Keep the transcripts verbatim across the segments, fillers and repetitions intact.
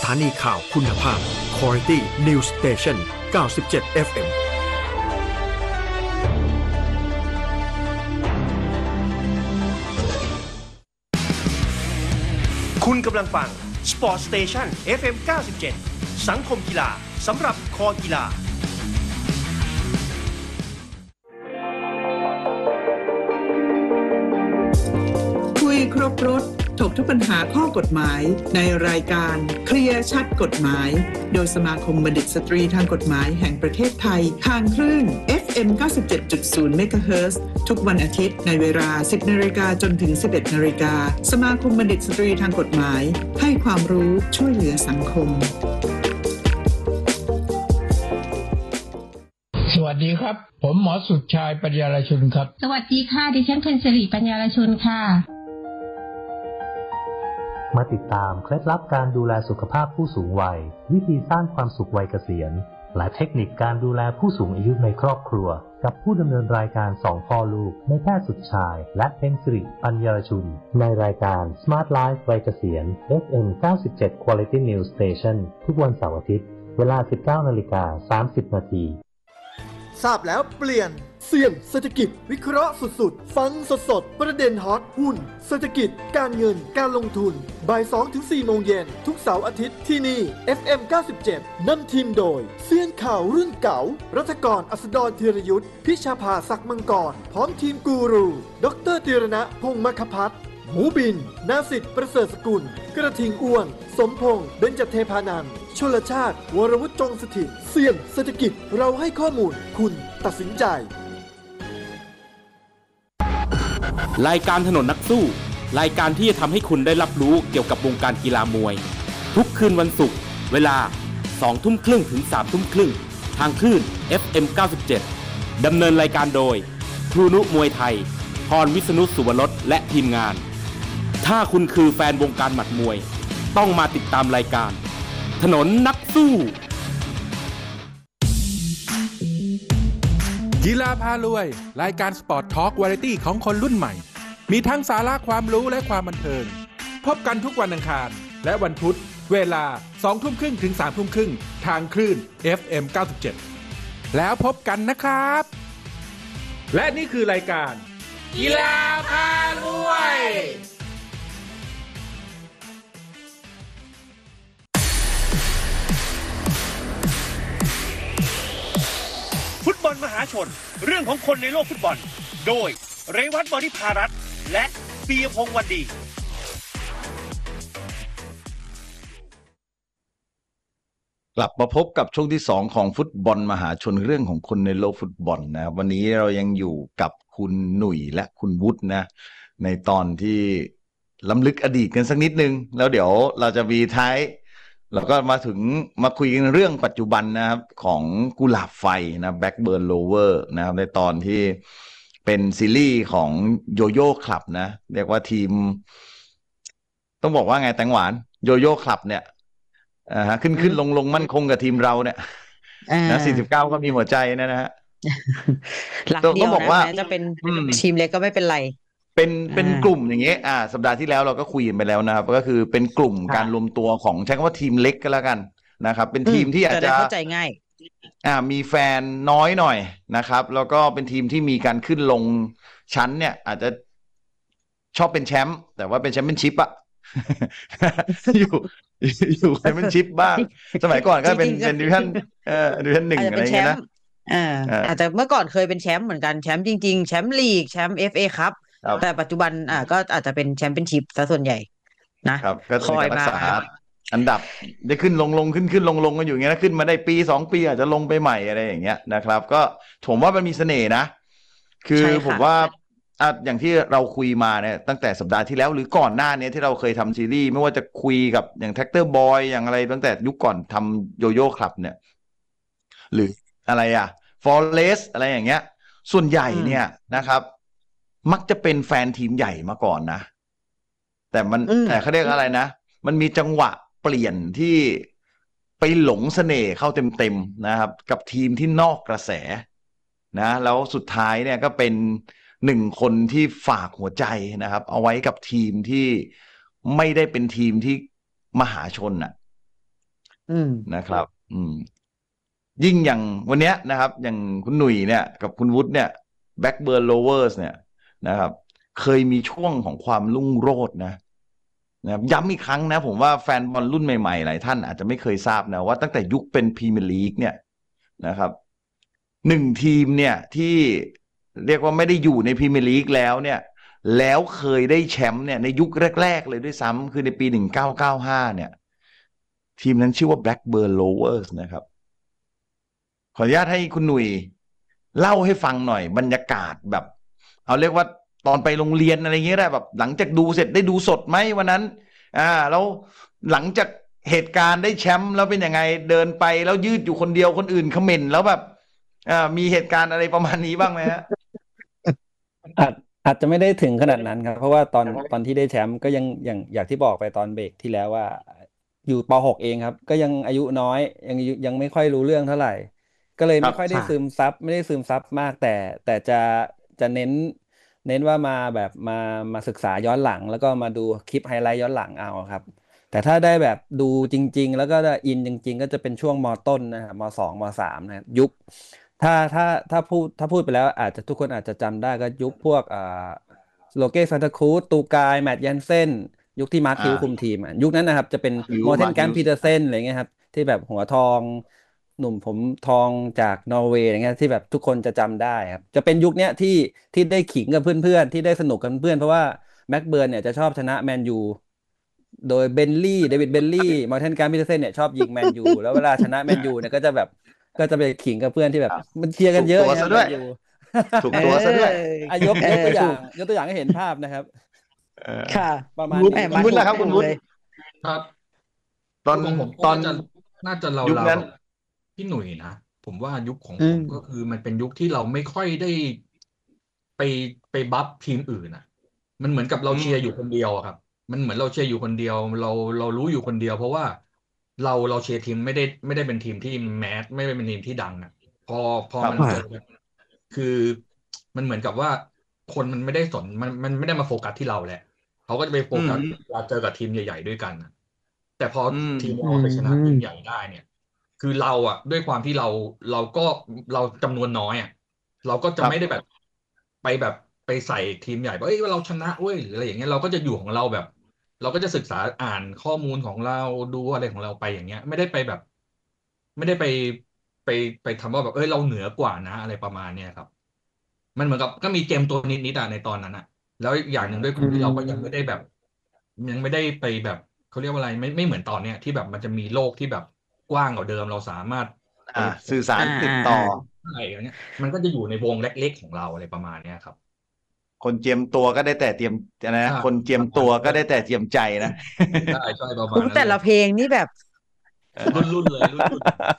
ถานีข่าวคุณภาพ Quality News Station เก้าสิบเจ็ด เอฟ เอ็มคุณกำลังฟัง Sport Station เอฟ เอ็ม เก้าสิบเจ็ด สังคมกีฬาสำหรับคอกีฬาคุยครบรถถกทุกปัญหาข้อกฎหมายในรายการเคลียร์ชัดกฎหมายโดยสมาคมบัณฑิตสตรีทางกฎหมายแห่งประเทศไทยทางคลื่น เอฟ เอ็ม เก้าสิบเจ็ดจุดศูนย์ เมกะเฮิรตซ์ทุกวันอาทิตย์ในเวลา สิบนาฬิกาจนถึง สิบเอ็ดนาฬิกาสมาคมบัณฑิตสตรีทางกฎหมายให้ความรู้ช่วยเหลือสังคมสวัสดีครับผมหมอสุดชายปัญญาลชุนครับสวัสดีค่ะดิฉันเพ็ญศิริปัญญาลชุนค่ะมาติดตามเคล็ดลับการดูแลสุขภาพผู้สูงวัยวิธีสร้างความสุขวัยเกษียณและเทคนิคการดูแลผู้สูงอายุในครอบครัวกับผู้ดำเนินรายการสองพ่อลูกในแพทย์สุดชายและเพ็ญศิริปัญญาลชุนในรายการ Smart Life วัยเกษียณ เอฟ เอ็ม เก้าสิบเจ็ด Quality News Station ทุกวันเสาร์อาทิตย์เวลา สิบเก้านาฬิกาสามสิบนาทีทราบแล้วเปลี่ยนเสี่ยงเศรษฐกิจวิเคราะห์สุดๆฟังสดๆประเด็นฮอตหุ้นเศรษฐกิจการเงินการลงทุนบ่าย สองถึงสี่ โมงเย็นทุกเสาร์อาทิตย์ที่นี่ เอฟ เอ็ม เก้าสิบเจ็ด นำทีมโดยเซียนข่าวรุ่นเก่ารัฐกรอัสดรธีรยุทธพิชาภาศักดิ์มังกรพร้อมทีมกูรูดรธีรณะพงษ์มคพัฒน์หมูบินนาสิทธิ์ประเสริฐสกุลกระทิงอ้วนสมพงษ์เบญจเทพานันท์ชลชาติวรวุฒิจงสถิตเสี่ยงเศรษฐกิจเราให้ข้อมูลคุณตัดสินใจรายการถนนนักสู้รายการที่จะทำให้คุณได้รับรู้เกี่ยวกับวงการกีฬามวยทุกคืนวันศุกร์เวลา สองทุ่มครึ่งถึง สามทุ่มครึ่งทางคลื่น เอฟ เอ็ม เก้าสิบเจ็ด ดำเนินรายการโดยครูนุมวยไทยพรวิษณุสุวรสและทีมงานถ้าคุณคือแฟนวงการหมัดมวยต้องมาติดตามรายการถนนนักสู้กีฬาพารวยรายการสปอร์ตทอล์กวาไรตี้ของคนรุ่นใหม่มีทั้งสาระความรู้และความบันเทิงพบกันทุกวันอังคารและวันพุธเวลา สองทุ่มครึ่งถึง สามทุ่มครึ่งทางคลื่น เอฟ เอ็ม เก้าสิบเจ็ด แล้วพบกันนะครับและนี่คือรายการกีฬาพารวยฟุตบอลมหาชนเรื่องของคนในโลกฟุตบอลโดยเรวัต บริภารัตน์และปียพงษ์วันดีกลับมาพบกับช่วงที่สองของฟุตบอลมหาชนเรื่องของคนในโลกฟุตบอลนะวันนี้เรายังอยู่กับคุณหนุ่ยและคุณวุฒินะในตอนที่ล้ำลึกอดีตกันสักนิดนึงแล้วเดี๋ยวเราจะมีท้ายแล้วก็มาถึงมาคุยกันเรื่องปัจจุบันนะครับของกุหลาบไฟนะแบ็คเบิร์นโลเวอร์นะครับในตอนที่เป็นซีรีส์ของโยโย่คลับนะเรียกว่าทีมต้องบอกว่าไงแตงหวานโยโย่คลับเนี่ยอ่าฮะขึ้นขึ้นลงลงมั่นคงกับทีมเราเนี่ยนะสี่สิบเก้าก็มีหัวใจนะนะฮะหลักเดียวนะจะเป็นทีมเล็กก็ไม่เป็นไรเป็นเป็นกลุ่มอย่างเงี้ยอ่าสัปดาห์ที่แล้วเราก็คุยกันไปแล้วนะครับก็คือเป็นกลุ่มการรวมตัวของใช้คำว่าทีมเล็กก็แล้วกันนะครับเป็นทีมที่อาจจะเข้าใจง่ายอ่ามีแฟนน้อยหน่อยนะครับแล้วก็เป็นทีมที่มีการขึ้นลงชั้นเนี่ยอาจจะชอบเป็นแชมป์แต่ว่าเป็นแชมเปี้ยนชิพอะอยู่อยู่แชมเปี้ยนชิพบ้างสมัยก่อนก็เป็นเป็นดิวิชั่นเอ่อดิวิชั่นหนึ่งอะไรอย่างเงี้ยนะอ่าอาจจะเมื่อก่อนเคยเป็นแชมป์เหมือนกันแชมป์จริงๆแชมป์ลีกแชมป์ เอฟ เอ ครับแต่ปัจจุบันอ่าก็อาจจะเป็นแชมเปี้ยนชิพซะส่วนใหญ่นะครับคอยมาอันดับได้ขึ้นลงลงขึ้นขึ้นลงลงกันอยู่อย่างเงี้ยนะขึ้นมาได้ปีสองปีอาจจะลงไปใหม่อะไรอย่างเงี้ยนะครับก็ผมว่ามันมีเสน่ห์นะคือผมว่าอ่ะอย่างที่เราคุยมาเนี่ยตั้งแต่สัปดาห์ที่แล้วหรือก่อนหน้านี้ที่เราเคยทำซีรีส์ไม่ว่าจะคุยกับอย่างแท็กเตอร์บอยอย่างอะไรตั้งแต่ยุคก่อนทำโยโย่คลับเนี่ยหรืออะไรอ่ะฟอเรสอะไรอย่างเงี้ยส่วนใหญ่เนี่ยนะครับมักจะเป็นแฟนทีมใหญ่มาก่อนนะแต่มันแต่เขาเรียกอะไรนะมันมีจังหวะเปลี่ยนที่ไปหลงเสน่ห์เข้าเต็มๆนะครับกับทีมที่นอกกระแสนะแล้วสุดท้ายเนี่ยก็เป็นหนึ่งคนที่ฝากหัวใจนะครับเอาไว้กับทีมที่ไม่ได้เป็นทีมที่มหาชนน่ะอืมนะครับ อืม ยิ่งอย่างวันเนี้ยนะครับ อย่างคุณหนุ่ยเนี่ยกับคุณวุฒิเนี่ย Blackburn Rovers เนี่ยนะครับ เคยมีช่วงของความรุ่งโรจน์นะนะครับย้ำอีกครั้งนะผมว่าแฟนบอลรุ่นใหม่ๆหลายท่านอาจจะไม่เคยทราบนะว่าตั้งแต่ยุคเป็นพรีเมียร์ลีกเนี่ยนะครับหนึ่งทีมเนี่ยที่เรียกว่าไม่ได้อยู่ในพรีเมียร์ลีกแล้วเนี่ยแล้วเคยได้แชมป์เนี่ยในยุคแรกๆเลยด้วยซ้ำคือในปีหนึ่งเก้าเก้าห้าเนี่ยทีมนั้นชื่อว่า Blackburn Rovers นะครับขออนุญาตให้คุณหนุ่ยเล่าให้ฟังหน่อยบรรยากาศแบบเอาเรียกว่าตอนไปโรงเรียนอะไรเงี้ยได้แบบหลังจากดูเสร็จได้ดูสดไหมวันนั้นอ่าแล้วหลังจากเหตุการณ์ได้แชมป์แล้วเป็นยังไงเดินไปแล้วยืดอยู่คนเดียวคนอื่นคอมเมนต์แล้วแบบอ่ามีเหตุการณ์อะไรประมาณนี้บ้างไหมฮะอาจอาจจะไม่ได้ถึงขนาดนั้นครับเพราะว่าตอนตอนที่ได้แชมป์ก็ยังอย่างอย่างที่บอกไปตอนเบรกที่แล้วว่าอยู่ป .หก เองครับก็ยังอายุน้อยยังอายุยังไม่ค่อยรู้เรื่องเท่าไหร่ก็เลยครัไม่บค่อยได้ค่ะซึมซับไม่ได้ซึมซับมากแต่แต่จะจะเน้นเน้นว่ามาแบบมามาศึกษาย้อนหลัง แล้วก็มาดูคลิปไฮไลท์ย้อนหลังเอาครับ แต่ถ้าได้แบบดูจริง ๆ แล้วก็ได้อินจริง ๆ ก็จะเป็นช่วงมต้นนะครับมสองมสามนะครับยุค ถ้าถ้าถ้าพูดถ้าพูดไปแล้วอาจจะทุกคนอาจจะจำได้ก็ยุคพวกอ่าโลเก้ซันตาครูซตูกายแมตต์แยนเซนยุคที่มาร์คฮิลอ่าคุมทีมอ่ะยุคนั้นนะครับจะเป็นฮิวมอร์เทมาน ร์คแกฮิมลพีเตอร์เซนอะไรเงี้ยครับที่แบบหัวทองหนุ่มผมทองจากนอร์เวย์อะไรเงี้ยที่แบบทุกคนจะจำได้ครับจะเป็นยุคเนี้ยที่ที่ได้ขิงกับเพื่อนๆที่ได้สนุกกับเพื่อนเพราะว่าแม็กเบิร์นเนี่ยจะชอบชนะแมนยูโดยเบนลี่เดวิดเบนลี่มอร์เทนแกมพีเตอร์เซนเนี่ยชอบยิงแมนยูแล้วเวลาชนะแมนยูเนี่ยก็จะแบบ ก็จะไปขิงกับเพื่อนที่แบบมันเชียร์กันเยอะถูกตัวไงซะด้วยแมนยูถูกตัวซะด้วยอายกเอยกตัวออย่าถูงกยกตัวอย่างให้เห็นภาพนะครับเออค่ะประมาณวุฒินี้แหมคุณมาวุฒิถูล่ะกครับเต็คุมณวุเลฒิยครับตอนยุคของผมตก็อนน่าจะน่าจะยุคราวนั้นๆกับพี่หนุ่ยนะผมว่ายุคของอืผมมก็คือมันเป็นยุคที่เราไม่ค่อยได้ไปไปบัฟทีมอื่นอ่ะ มันเหมือนกับเราอืมเชียร์อยู่คนเดียวอะครับ มันเหมือนเราเชียร์อยู่คนเดียว เราเรารู้อยู่คนเดียว เพราะว่าเราเราเชียร์ทีมไม่ได้ไม่ได้เป็นทีมที่แมสไม่ได้เป็นทีมที่ดังอ่ะ พอพอครับมันค่ะเจอกันคือมันเหมือนกับว่าคนมันไม่ได้สนมันมันไม่ได้มาโฟกัสที่เราแหละเขาก็จะไปโฟอืมกัสเวลาเจอกับทีมใหญ่ๆด้วยกันน่ะแต่พออืมทีมอืเราไปชนะทีมมใหญ่ได้เนี่ย คือเราอ่ะด้วยความที่เราเราก็เราจำนวนน้อยอ่ะเราก็คจะรับไม่ได้แบบไปแบบไปใส่ทีมใหญ่ว่าเอ้ยเราชนะเว้ยหรืออะไรอย่างเงี้ยเราก็จะอยู่ของเราแบบ เราก็จะศึกษาอ่านข้อมูลของเราดูอะไรของเราไปอย่างเงี้ย ไม่ได้ไปแบบ ไม่ได้ไปไปไปทำว่าแบบเอ้ยเราเหนือกว่านะอะไรประมาณเนี้ยครับ มันเหมือนกับก็มีเกมตัวนิดๆอะในตอนนั้นอะแล้วอย่างหนึ่งด้วยคอืวามที่เราก็ยังมไม่ได้แบบ ยังไม่ได้ไปแบบเขาเรียกว่าอะไรไม่ไม่เหมือนตอนเนี้ยที่แบบมันจะมีโลกที่แบบกว้างกว่าเดิมเราสามารถเปิอ่าดสื่อสาอ่ารติดอ่าต่ออ่าอะไรอย่างเงี้ย มันก็จะอยู่ในวงเล็กๆของเราอะไรประมาณเนี้ยครับคนเจียมตัวก็ได้แต่เตรียมนะใช่คนเจียมประมาตัณวนั้นก็เลยได้แต่เจียมใจนะใช่ใช่ประมาโอ้ณนั้นแต่เลละยเพลงนี่แบบรุ่นๆเลยรุ่น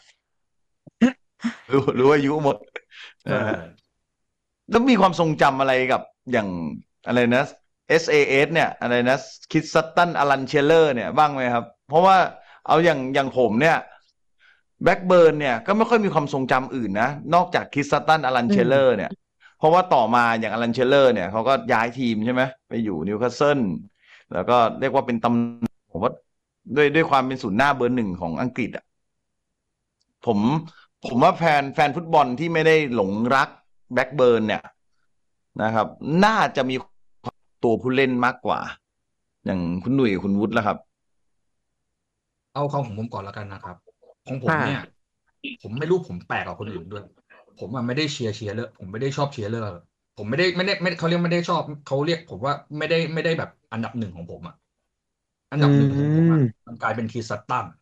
รู้รู้อายุหมดๆใช่นะฮะแล้วมีความทรงจำอะไรกับอย่างอะไรนะ เอส เอ เอส เนี่ยอะไรนะคิดซัตตันอลันเชลเลอร์เนี่ยบ้างไหมครับ เพราะว่าเอาอย่างอย่างผมเนี่ยแบ็กเบิร์นเนี่ยก็ไม่ค่อยมีความทรงจำอื่นนะนอกจากคิดซัตตันอลันอืเชลมเลอร์เนี่ยเพราะว่าต่อมาอย่างอลันเชลเลอร์เนี่ยเขาก็ย้ายทีมใช่ไหมไปอยู่นิวคาสเซิลแล้วก็เรียกว่าเป็นตำผมว่าด้วยด้วยความเป็นศูนย์หน้าเบอร์หนึ่งของอังกฤษอ่ะผมผมว่าแฟนแฟนฟุตบอลที่ไม่ได้หลงรักแบ็กเบิร์นเนี่ยนะครับ น่าจะมีตัวผู้เล่นมากกว่า อย่างคุณหนุ่ยคุณวุฒิแล้วครับเอาของผมผมก่อนแล้วกันนะครับ ของผมค่ะเนี่ย ผมไม่รู้ผมแปลกกว่าคนอื่นด้วย ผมอ่ะไม่ได้เชียร์เชียร์เลอร์ผมไม่ได้ชอบเชียร์เลอร์ผมไม่ได้ไม่ได้ไม่เขาเรียกไม่ได้ชอบเขาเรียกผมว่าไม่ได้ไม่ได้แบบอันดับหนึ่งของผมอ่ะอันอืดับหนึ่งของผมอ่ะมมันกลายเป็นคีซัตตัน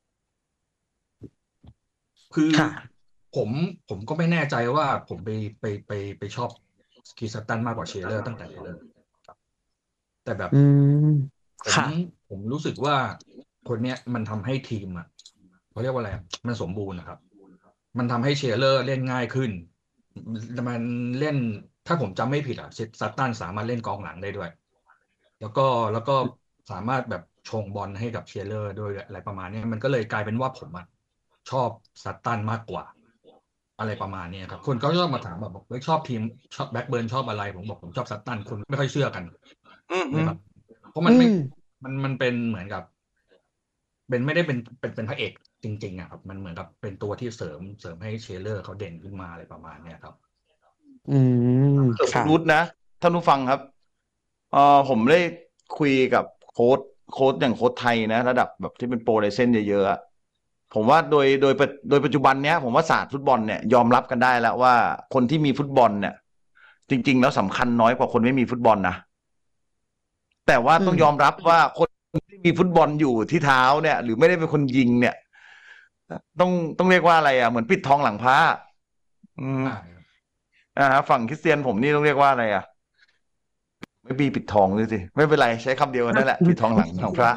คือค่ะผมผมก็ไม่แน่ใจว่าผมไปไปไปไปชอบคีซัตตันมากกว่าเชียร์เลอร์ตั้งแต่เริ่มครับแต่แบบอืมผมค่ะผมรู้สึกว่าคนเนี้ยมันทำให้ทีมอ่ะเขาเรียกว่าอะไรอะมันสมบูรณ์นะครับ มันทำให้เชลเลอร์เล่นง่ายขึ้น มันเล่นถ้าผมจำไม่ผิดอ่ะซัตตันสามารถเล่นกองหลังได้ด้วย แล้วก็แล้วก็สามารถแบบชงบอลให้กับเชลเลอร์ด้วยอะไรประมาณเนี้ยมันก็เลยกลายเป็นว่าผมอ่ะชอบซัตตันมากกว่า อะไรประมาณเนี้ยครับ คนก็ชอบมาถามแบบบอกเฮ้ยชอบทีมชอบแบ็คเบิร์นชอบอะไรผมบอกผมชอบซัตตันคนไม่ค่อยเชื่อกันอืมอะไรอืมแบบเพราะมันไม่อืมมันมันเป็นเหมือนกับเป็นไม่ได้เป็นเป็นเป็นพระเอกจริงๆอ่ะครับมันเหมือนกับเป็นตัวที่เสริมเสริมให้เชลเลอร์เขาเด่นขึ้นมาอะไรประมาณเนี้ยครับอืมเกิดค่ะรุดนะท่านผู้ฟังครับเออผมได้คุยกับโค้ชโค้ชอย่างโค้ชไทยนะระดับแบบที่เป็นโปรไลเซนเยอะๆอะผมว่าโดยโดยโดยปัจจุบันเนี้ยผมว่าศาสตร์ฟุตบอลเนี่ยยอมรับกันได้แล้วว่าคนที่มีฟุตบอลเนี่ยจริงๆแล้วสำคัญน้อยกว่าคนไม่มีฟุตบอลนะแต่ว่าต้องยอมรับว่าคนที่มีฟุตบอลอยู่ที่เท้าเนี่ยหรือไม่ได้เป็นคนยิงเนี่ยต้องต้องเรียกว่าอะไรอ่ะเหมือนปิดทองหลังพระอืมอ่าฝั่งคริสเตียนผมนี่ต้องเรียกว่าอะไรอ่ะไม่บีปิดทองเลยสิไม่เป็นไรใช้คำเดียวกันนั่นแหละปิดทองหลังของพระ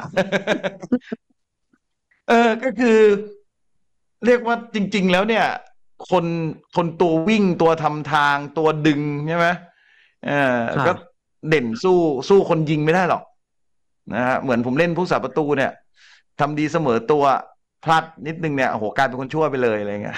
เออก็คือ เรียกว่าจริงๆแล้วเนี่ยคนคนตัววิ่งตัวทำทางตัวดึงใช่ไหมเออก็เด่นสู้สู้คนยิงไม่ได้หรอกนะฮะเหมือนผมเล่นผู้สาประตูเนี่ยทำดีเสมอตัวพลาดนิดนึงเนี่ยโอ้โหกลายเป็นคนชั่วไปเลยอะไรเงี้ย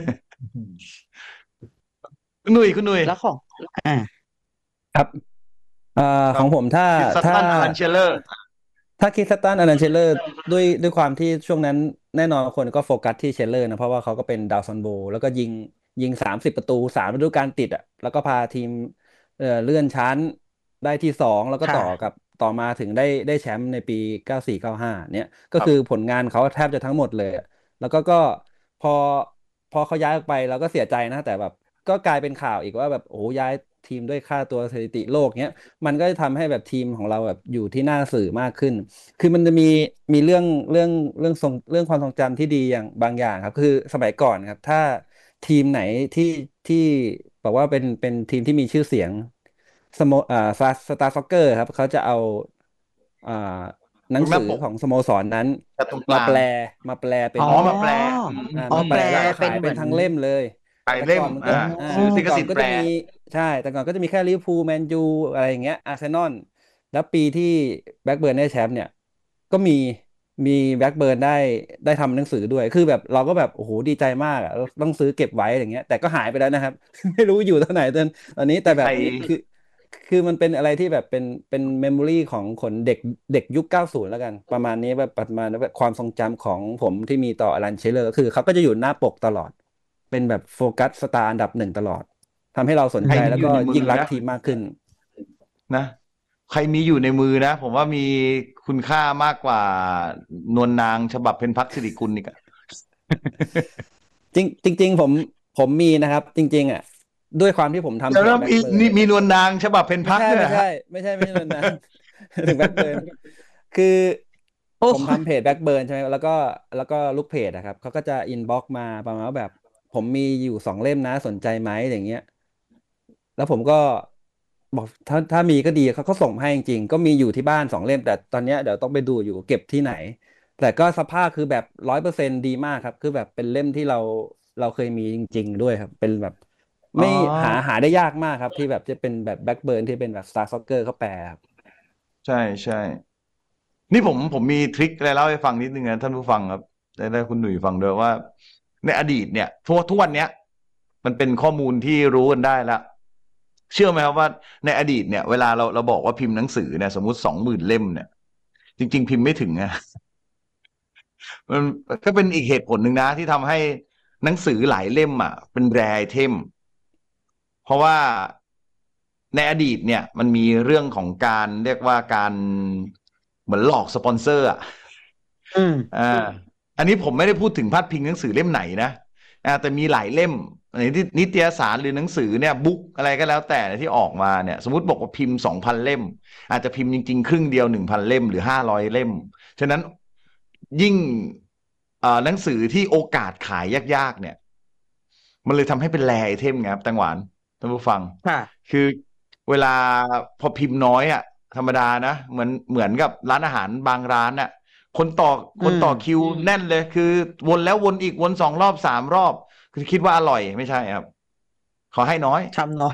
คุณหนุ่ยคุณหนุ่ยแล้วของอ่าครับเอ่อของผมถ้าคิดสถ้าตัน อารันเชลเลอร์ถ้าคิดสตันอลันเชลเลอร์ด้วยด้วยความที่ช่วงนั้นแน่นอนคนก็โฟกัสที่เชลเลอร์นะเพราะว่าเขาก็เป็นดาวซันโบแล้วก็ยิงยิงสามสิบประตูสามฤดูกาลติดอ่ะแล้วก็พาทีมเอ่อเลื่อนชั้นได้ที่สองแล้วก็ต่อกับต่อมาถึงได้ได้แชมป์ในปีเก้าสี่เก้าห้าเนี่ยก็คือผลงานเขาแทบจะทั้งหมดเลยอะแล้วก็ก็พอพอเขาย้ายออกไปเราก็เสียใจนะแต่แบบก็กลายเป็นข่าวอีกว่าแบบโอ้ย้ายทีมด้วยค่าตัวสถิติโลกเนี้ยมันก็จะทำให้แบบทีมของเราแบบอยู่ที่หน้าสื่อมากขึ้น คือมันจะมีมีเรื่องเรื่องเรื่องทรงเรื่องความทรงจำที่ดีอย่างบางอย่างครับคือสมัยก่อนครับถ้าทีมไหนที่ที่บอกว่าเป็นเป็นทีมที่มีชื่อเสียงสโมอ่าสตาร์ซ็อกเกอร์ครับเขาจะเอาอ่าหนังสือของสโมสรนั้นมาแปลมาแปลเป็นอ๋อมาแปลอ่าอ๋อมาแปลแล้วก็แปลเป็นขายเหมืเป็อนนทั้งเล่มเลยขายเล่มแต่ก่อนมันก็อ่าอ่าซื้อลิขแต่ก่อนสิทธิ์มันแปก็ลจะมีใช่แต่ก่อนก็จะมีแค่ลิเวอร์พูลแมนยูอะไรอย่างเงี้ยอาร์เซนอลแล้วปีที่แบล็กเบิร์นได้แชมป์เนี่ยก็มีมีแบล็กเบิร์นได้ได้ทำหนังสือด้วยคือแบบเราก็แบบโอ้โหดีใจมากอ่ะต้องซื้อเก็บไว้อย่างเงี้ยแต่ก็หายไปแล้วนะครับ ไม่รู้อยู่ตรงไหนตอนตอนนี้แต่แบบใครคือคือมันเป็นอะไรที่แบบเป็นเป็นเมมโมรีของคนเด็กเด็กยุคเก้าสิบแล้วกัน ประมาณนี้แบบประมาณแบบความทรงจำของผมที่มีต่ออลันเชลเลอร์ก็คือเขาก็จะอยู่หน้าปกตลอด เป็นแบบโฟกัสสตาร์อันดับหนึ่งตลอดทำให้เราสนใจใครมีแล้วอยู่ก็ในมือยิ่งรักนะทีมมากขึ้นนะใครมีอยู่ในมือนะ ผมว่ามีคุณค่ามากกว่านวลนางฉบับเพนพักสิริกุลอีกอะจริงจริง ๆ ผมผมมีนะครับ จริง ๆ อ่ะ ด้วยความที่ผมทำแล้วเพจมี Blackbird นี่มีนวลนางฉบับเพนพัไม่กใช่ด้วยไม่เหรอใช่ฮะไม่ใช่ไม่ใช่นาน ถึงแบ็คเบิร์นคือผมทำเพจแบ็คเบิร์นใช่ไหมแล้วก็แล้วก็ลูกเพจนะครับเขาก็จะอินบ็อกมาประมาณว่าแบบ ผมมีอยู่สองเล่มนะสนใจไหมอย่างเงี้ย แล้วผมก็บอกถ้าถ้ามีก็ดีเขาก็ส่งมาให้จริงๆก็มีอยู่ที่บ้านสองเล่มแต่ตอนเนี้ยเดี๋ยวต้องไปดูอยู่เก็บที่ไหน แต่ก็สภาพคือแบบร้อยเปอร์เซ็นดีมากครับ คือแบบเป็นเล่มที่เราเราเคยมีจริง ๆ ด้วยครับ เป็นแบบอ๋อไม่หาหาได้ยากมากครับ ที่แบบจะเป็นแบบแบ็กเบิร์นที่เป็นแบบ Star Soccer เขาแปลครับใช่ใช่นี่ผมผมมีทริคอะไรเล่าให้ฟังนิดนึงนะท่านผู้ฟังครับได้ได้คุณหนุ่ยฟังด้วยว่า ในอดีตเนี่ยทุกทุกวันเนี้ย มันเป็นข้อมูลที่รู้กันได้แล้ว เชื่อไหมครับว่าในอดีตเนี่ยเวลาเราเราบอกว่าพิมพ์หนังสือเนี่ยสมมุติสองหมื่นเล่มเนี่ย จริง ๆ พิมพ์ไม่ถึงอะ มันก็เป็นอีกเหตุผลหนึ่งนะที่ทำให้หนังสือหลายเล่มอ่ะเป็นแรร์ไอเทม เพราะว่าในอดีตเนี่ย มันมีเรื่องของการเรียกว่าการเหมือนหลอกสปอนเซอร์อ่ะอืมอ่า อันนี้ผมไม่ได้พูดถึงพาดพิงหนังสือเล่มไหนนะอ่าแต่มีหลายเล่มในที่นิตยสารหรือหนังสือเนี่ยบุ๊กอะไรก็แล้วแต่ที่ออกมาเนี่ย สมมติบอกว่าพิมพ์สองพันเล่ม อาจจะพิมพ์จริงๆครึ่งเดียวหนึ่งพันเล่มหรือห้าร้อยเล่ม ฉะนั้นยิ่งเอ่อหนังสือที่โอกาสขายยากๆเนี่ย มันเลยทำให้เป็นแรร์ไอเทมไงครับแตังหวานท่านผู้ฟังค่ะคือเวลาพอพิมพ์น้อยอ่ะ ธรรมดานะเหมือนเหมือนกับร้านอาหารบางร้านน่ะ คนต่อคนต่อคิวแน่นเลย คือวนแล้ววนอีกวนสองรอบสามรอบ คือคิดว่าอร่อยไม่ใช่ครับ ขอให้น้อยทำน้อย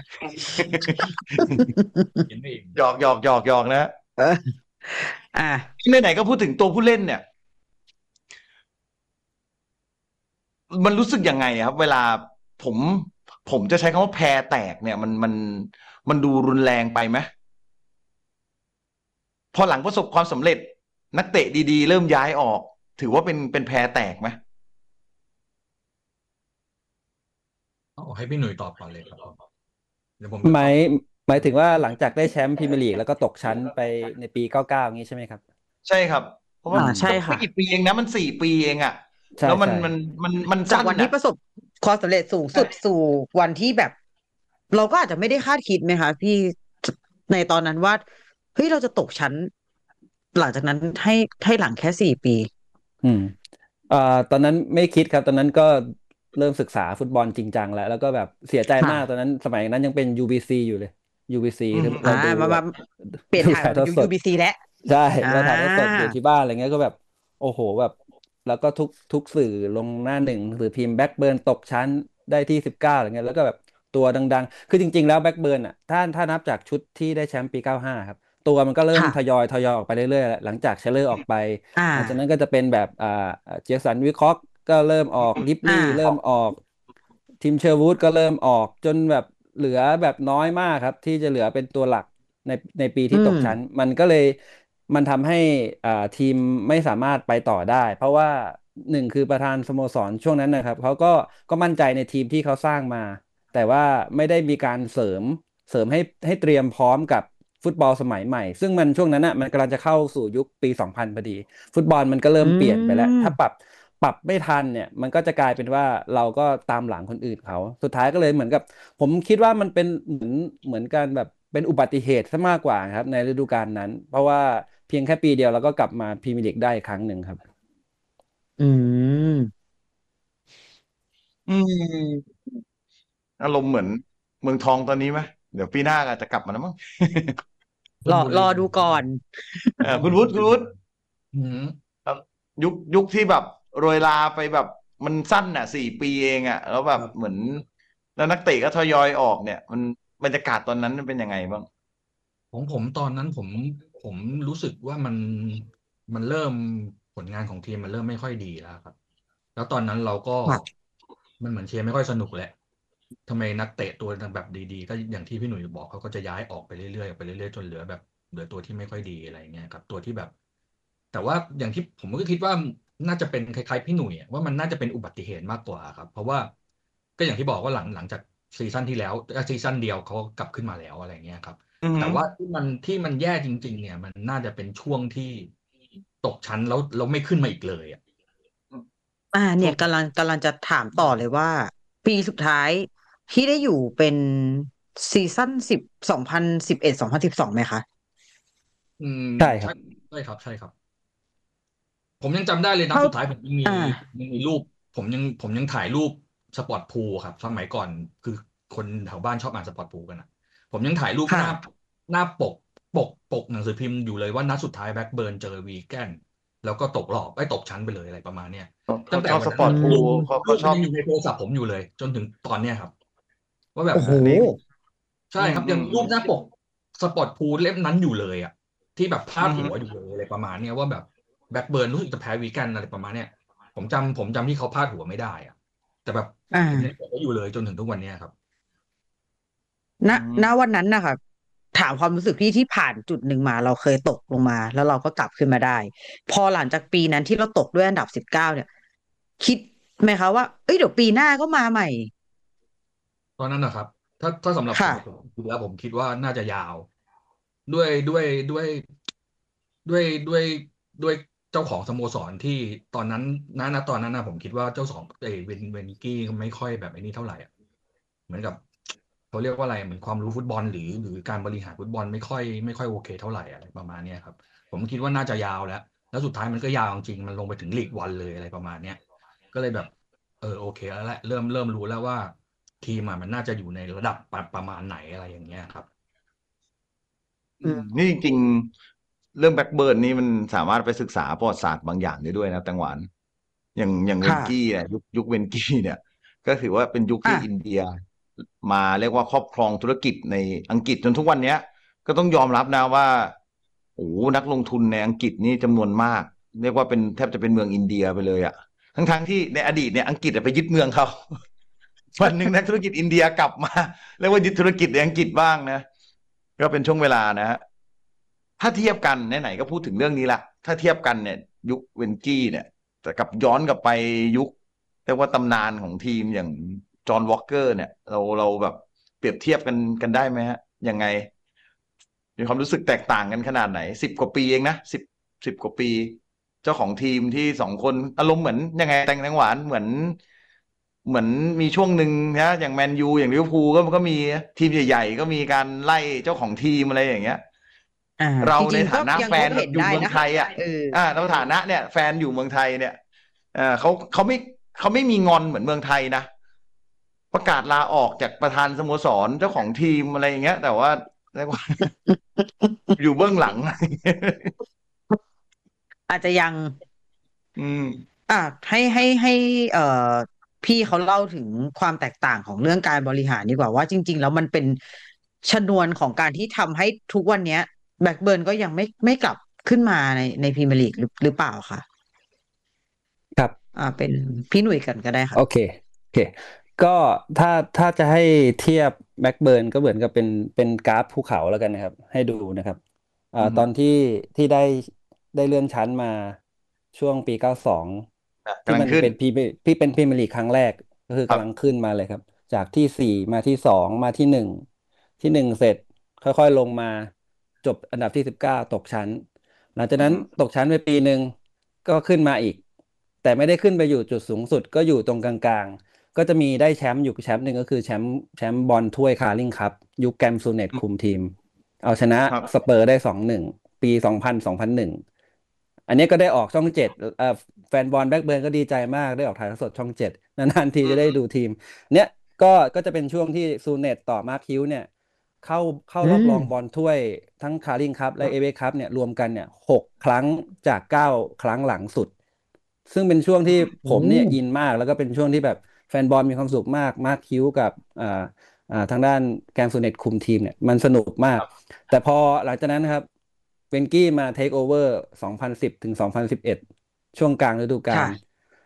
หยอกหยอกหยอกหยอกนะเอออ่ะไหนๆก็พูดถึงตัวผู้เล่นเนี่ย มันรู้สึกยังไงครับ เวลาผมผมจะใช้คำว่าแพรแตกเนี่ย มันมันมันดูรุนแรงไปไหมพอหลังประสบความสำเร็จ นักเตะดีๆ เริ่มย้ายออกถือว่าเป็นเป็นแพรแตกไหมเอาให้พี่หนุ่ยตอบก่อนเลยครับเดี๋ยวผมหมายหมายถึงว่าหลังจากได้แชมป์พรีเมียร์ลีกแล้วก็ตกชั้นไปในปีเก้าเก้าอย่างนี้ใช่ไหมครับใช่ครับเพราะว่าใช่ค่ะไม่กี่ปีเองนะมันสี่ปีเองอ่ะแล้วมันมันมันมันจากวันที่ประสบความสำเร็จสูงสุดสู่วันที่แบบ เราก็อาจจะไม่ได้คาดคิดไหมคะพี่ในตอนนั้นว่าเฮ้ยเราจะตกชั้นหลังจากนั้นให้ให้หลังแค่สี่ปีอืมอ่าตอนนั้นไม่คิดครับตอนนั้นก็เริ่มศึกษาฟุตบอลจริงจังแล้วแล้วก็แบบเสียใจมากตอนนั้นสมัยนั้นยังเป็น ยู บี ซี อยู่เลย ยู บี ซี เราดูแบบเปลี่ยนถ่ายเป็น ยู บี ซี แล้วใช่เราถ่ายทอดสดอยู่ที่บ้านอะไรเงี้ยก็แบบโอ้โหแบบแล้วก็ทุกทุกสื่อลงหน้าหนึ่งหรือพิมพ์แบ็คเบิร์นตกชั้นได้ที่สิบเก้าอะไรเงี้ยแล้วก็แบบตัวดังๆคือจริงๆแล้วแบ็คเบิร์นอ่ะถ้าถ้านับจากชุดที่ได้แชมป์ปีเก้าห้าครับตัวมันก็เริ่มทยอยทยอยออกไปเรื่อยๆหลังจากเชลเลอร์ออกไปหลังจากนั้นก็จะเป็นแบบอ่าเจสันวิคอกก็เริ่มออกลิปลี่เริ่มออกทีมเชอร์วูดก็เริ่มออกจนแบบเหลือแบบน้อยมากครับที่จะเหลือเป็นตัวหลักในในปีที่ตกชั้นมันก็เลยมันทำให้อ่าทีมไม่สามารถไปต่อได้เพราะว่าหนึ่งคือประธานสโมสรช่วงนั้นนะครับเขาก็ก็มั่นใจในทีมที่เขาสร้างมาแต่ว่าไม่ได้มีการเสริมเสริมให้ให้เตรียมพร้อมกับฟุตบอลสมัยใหม่ซึ่งมันช่วงนั้นอ่ะมันกำลังจะเข้าสู่ยุคปีสองพันพอดีฟุตบอลมันก็เริ่มเปลี่ยนไปแล้วถ้าปรับปรับไม่ทันเนี่ยมันก็จะกลายเป็นว่าเราก็ตามหลังคนอื่นเขาสุดท้ายก็เลยเหมือนกับผมคิดว่ามันเป็นเหมือนเหมือนกันแบบเป็นอุบัติเหตุซะมากกว่าครับในฤดูกาลนั้นเพราะว่าเพียงแค่ปีเดียวเราก็กลับมาพรีเมียร์ลีกได้อีกครั้งหนึ่งครับอืมอืมอารมณ์เหมือนเมืองทองตอนนี้ไหมเดี๋ยวปีหน้าอาจจะกลับมาแล้วมั้งรอรอดูก่อนเออคุณวุฒิคุณวุฒิยุคยุคที่แบบโรยลาไปแบบมันสั้นน่ะสี่ปีเองอ่ะแล้วแบบเหมือนแล้วนักเตะก็ทยอยออกเนี่ยมันบรรยากาศตอนนั้นมันเป็นยังไงบ้างของผมตอนนั้นผมผมรู้สึกว่ามันมันเริ่มผลงานของทีมมันเริ่มไม่ค่อยดีแล้วครับแล้วตอนนั้นเราก็มันเหมือนเชียร์ไม่ค่อยสนุกแหละทำไมนักเตะตัวแบบดีๆก็อย่างที่พี่หนุ่ยบอกเขาก็จะย้ายออกไปเรื่อยๆไปเรื่อยๆจนเหลือแบบเหลือตัวที่ไม่ค่อยดีอะไรเงี้ยครับตัวที่แบบแต่ว่าอย่างที่ผมก็คิดว่าน่าจะเป็นคล้ายๆพี่หนุ่ยว่ามันน่าจะเป็นอุบัติเหตุมากกว่าครับเพราะว่าก็อย่างที่บอกว่าหลังหลังจากซีซั่นที่แล้วซีซั่นเดียวเขากลับขึ้นมาแล้วอะไรเงี้ยครับแต่ว่าที่มันที่มันแย่จริงๆเนี่ยมันน่าจะเป็นช่วงที่ตกชั้นแล้วเราไม่ขึ้นมาอีกเลยอ่ะอ่าเนี่ยกำลังกำลังจะถามต่อเลยว่าปีสุดท้ายที่ได้อยู่เป็นซีซั่นสิบสองพันสิบเอ็ดสองพันสิบสองไหมคะอืมใช่ครับใช่ครับใช่ครับผมยังจำได้เลยนะสุดท้ายผมยังมียังมีรูปผมยังผมยังถ่ายรูปสปอร์ตพูลครับสมัยก่อนคือคนแถวบ้านชอบอ่านสปอร์ตพูลกันนะผมยังถ่ายรูปหน้าหน้าปกปกปกหนังสือพิมพ์อยู่เลยว่านัดสุดท้ายแบ็คเบิร์นเจอวีแกนแล้วก็ตกรอบไอ้ตกชั้นไปเลยอะไรประมาณเนี้ยตั้งแต่สปอร์ตพูลเขาชอบอยู่ในโทรศัพท์ผมอยู่เลยจนถึงตอนเนี้ยครับว่าแบบนี้ใช่ครับยังรูปหน้าปกสปอร์ตพูลเล่มนั้นอยู่เลยอ่ะที่แบบพาดหัวอยู่เลยอะไรประมาณเนี้ยว่าแบบแบ็คเบิร์นรู้สึกจะแพ้วีแกนอะไรประมาณเนี้ยผมจำผมจำที่เขาพาดหัวไม่ได้อ่ะแต่แบบยังเก็บไว้อยู่เลยจนถึงทุกวันนี้ครับณณวันนั้นนะคะถามความรู้สึกที่ที่ผ่านจุดหนึ่งมาเราเคยตกลงมาแล้วเราก็กลับขึ้นมาได้พอหลังจากปีนั้นที่เราตกด้วยอันดับสิบเก้าเนี่ยคิดไหมคะว่าเอ้ยเดี๋ยวปีหน้าก็มาใหม่ตอนนั้นนะครับถ้าถ้าสำหรับผมแล้วผมคิดว่าน่าจะยาวด้วยด้วยด้วยด้วยด้วยด้วยเจ้าของสโมสรที่ตอนนั้นณณตอนนั้นนะผมคิดว่าเจ้าของเอเวนเวนกี้ไม่ค่อยแบบไอ้นี่เท่าไหร่อ่ะเหมือนกับเขาเรียกว่าอะไรเหมือนความรู้ฟุตบอลหรือหรือการบริหารฟุตบอลไม่ค่อยไม่ค่อยโอเคเท่าไหร่อะไรประมาณนี้ครับผมคิดว่าน่าจะยาวแล้วแล้วสุดท้ายมันก็ยาวจริงมันลงไปถึงลีกวันเลยอะไรประมาณเนี้ยก็เลยแบบเออโอเคแล้วแหละเริ่มเริ่มรู้แล้วว่าทีมมันน่าจะอยู่ในระดับประมาณไหนอะไรอย่างเงี้ยครับนี่จริงๆเรื่องแบ็คเบิร์นนี่มันสามารถไปศึกษาประวัติศาสตร์บางอย่างได้ด้วยนะแตงหวานอย่างอย่างเวนกี้เนี่ยยุคยุคเวนกี้เนี่ยก็ถือว่าเป็นยุคที่อินเดียมาเรียกว่าครอบครองธุรกิจในอังกฤษจนทุกวันนี้ก็ต้องยอมรับนะว่าโอ้นักลงทุนในอังกฤษนี่จำนวนมากเรียกว่าเป็นแทบจะเป็นเมืองอินเดียไปเลยอะทั้งทั้งที่ในอดีตเนี่ยอังกฤษไปยึดเมืองเขาวันหนึ่งนักธุรกิจอินเดียกลับมาเรียกว่ายึดธุรกิจในอังกฤษบ้างนะก็เป็นช่วงเวลานะฮะถ้าเทียบกันไหนๆก็พูดถึงเรื่องนี้ละถ้าเทียบกันเนี่ยยุคเวนกี้เนี่ยแต่กับย้อนกลับไปยุคเรียกว่าตำนานของทีมอย่างจอห์นวอลเกอร์เนี่ยเราเราแบบเปรียบเทียบกันกันได้ไหมฮะยังไงมีความรู้สึกแตกต่างกันขนาดไหนสิบกว่าปีเองนะสิบสิบกว่าปี เจ้าของทีมที่สองคนอารมณ์เหมือนยังไงแตงแตงหวานเหมือน เหมือนมีช่วงหนึ่งนะอย่างแมนยูอย่างลิเวอร์พูลก็มันก็มีทีมใหญ่ๆก็มีการไล่เจ้าของทีมอะไรอย่างเงี้ยอ่าเราจในริงๆก็ฐานะยังแฟพนบแบเห็บนอยู่ได้เมืองนะไทยอ่ะเอออ่าในฐานะเนี่ยแฟนอยู่เมืองไทยเนี่ยอ่าเขาเขาไม่เขาไม่มีงอนเหมือนเมืองไทยนะ ประกาศลาออกจากประธานสโมสรเจ้าของทีมอะไรอย่างเงี้ย แต่ว่าเรียกว่า อยู่เบื้องหลังอาจจะยังอืมอ่ะให้ให้ให้เอ่อพี่เขาเล่าถึงความแตกต่างของเรื่องการบริหารดีกว่าว่าจริง ๆ แล้วมันเป็นชนวนของการที่ทำให้ทุกวันเนี้ยแบล็กเบิร์นก็ยังไม่ไม่กลับขึ้นมาในในพรีเมียร์ลีกหรือหรือเปล่าคะครับอ่าเป็นพี่หนุ่ยกันก็ได้ค่ะโอเคโอเค ก็ถ้าถ้าจะให้เทียบแบ็กเบิร์นก็เหมือนกับเป็นเป็นกราฟภูเขาแล้วกันนะครับ ให้ดูนะครับอ่าอือฮึตอนที่ที่ได้ได้เลื่อนชั้นมาช่วงปีเก้าสองอ่ะที่กำลัมังนขึ้นเป็นพรีที่เป็นพรีเมียร์ลีกครั้งแรกก็คือครับกำลังขึ้นมาเลยครับ จากที่สี่มาที่สองมาที่หนึ่งที่หนึ่งเสร็จ ค่อยๆลงมาจบอันดับที่สิบเก้าตกชั้น หลังจากนั้นอือฮึตกชั้นไปปีหนึ่งก็ขึ้นมาอีก แต่ไม่ได้ขึ้นไปอยู่จุดสูงสุดก็อยู่ตรงกลางๆ ก็จะมีได้แชมป์อยู่แชมป์หนึ่งก็คือแชมป์แชมป์บอลถ้วยคาร์ลิงคัพยุคแกรมซูเนตคุมทีม เอาชนะครับ สเปอร์ได้สองหนึ่งปีสองพันสองพันหนึ่งอันนี้ก็ได้ออกช่องเจ็ดเอ่อแฟนบอลแบ็กเบิร์นก็ดีใจมากได้ออกถ่ายทอดสดช่องเจ็ดนานๆทีจะได้ดูทีม เนี้ยก็ก็จะเป็นช่วงที่ซูเนตต่อมาร์คฮิวเนี่ย เข้าเข้ารอบรองบอลถ้วยทั้งคาร์ลิงคัพและเอเอฟเอคัพเนี่ยรวมกันเนี่ยหกครั้งจากเก้าครั้งหลังสุด ซึ่งเป็นช่วงที่ผมเนี่ยอินมากแล้วก็เป็นช่วงที่แบบแฟนบอลมีความสุขมากมาร์คฮิวกับอ่าอ่าทางด้านแกรมซูเนตคุมทีมเนี่ยมันสนุกมาก แต่พอหลังจากนั้นนะครับเวนกี้มาเทคโอเวอร์สองพันสิบถึงสองพันสิบเอ็ดช่วงกลางฤดูกาค่ะล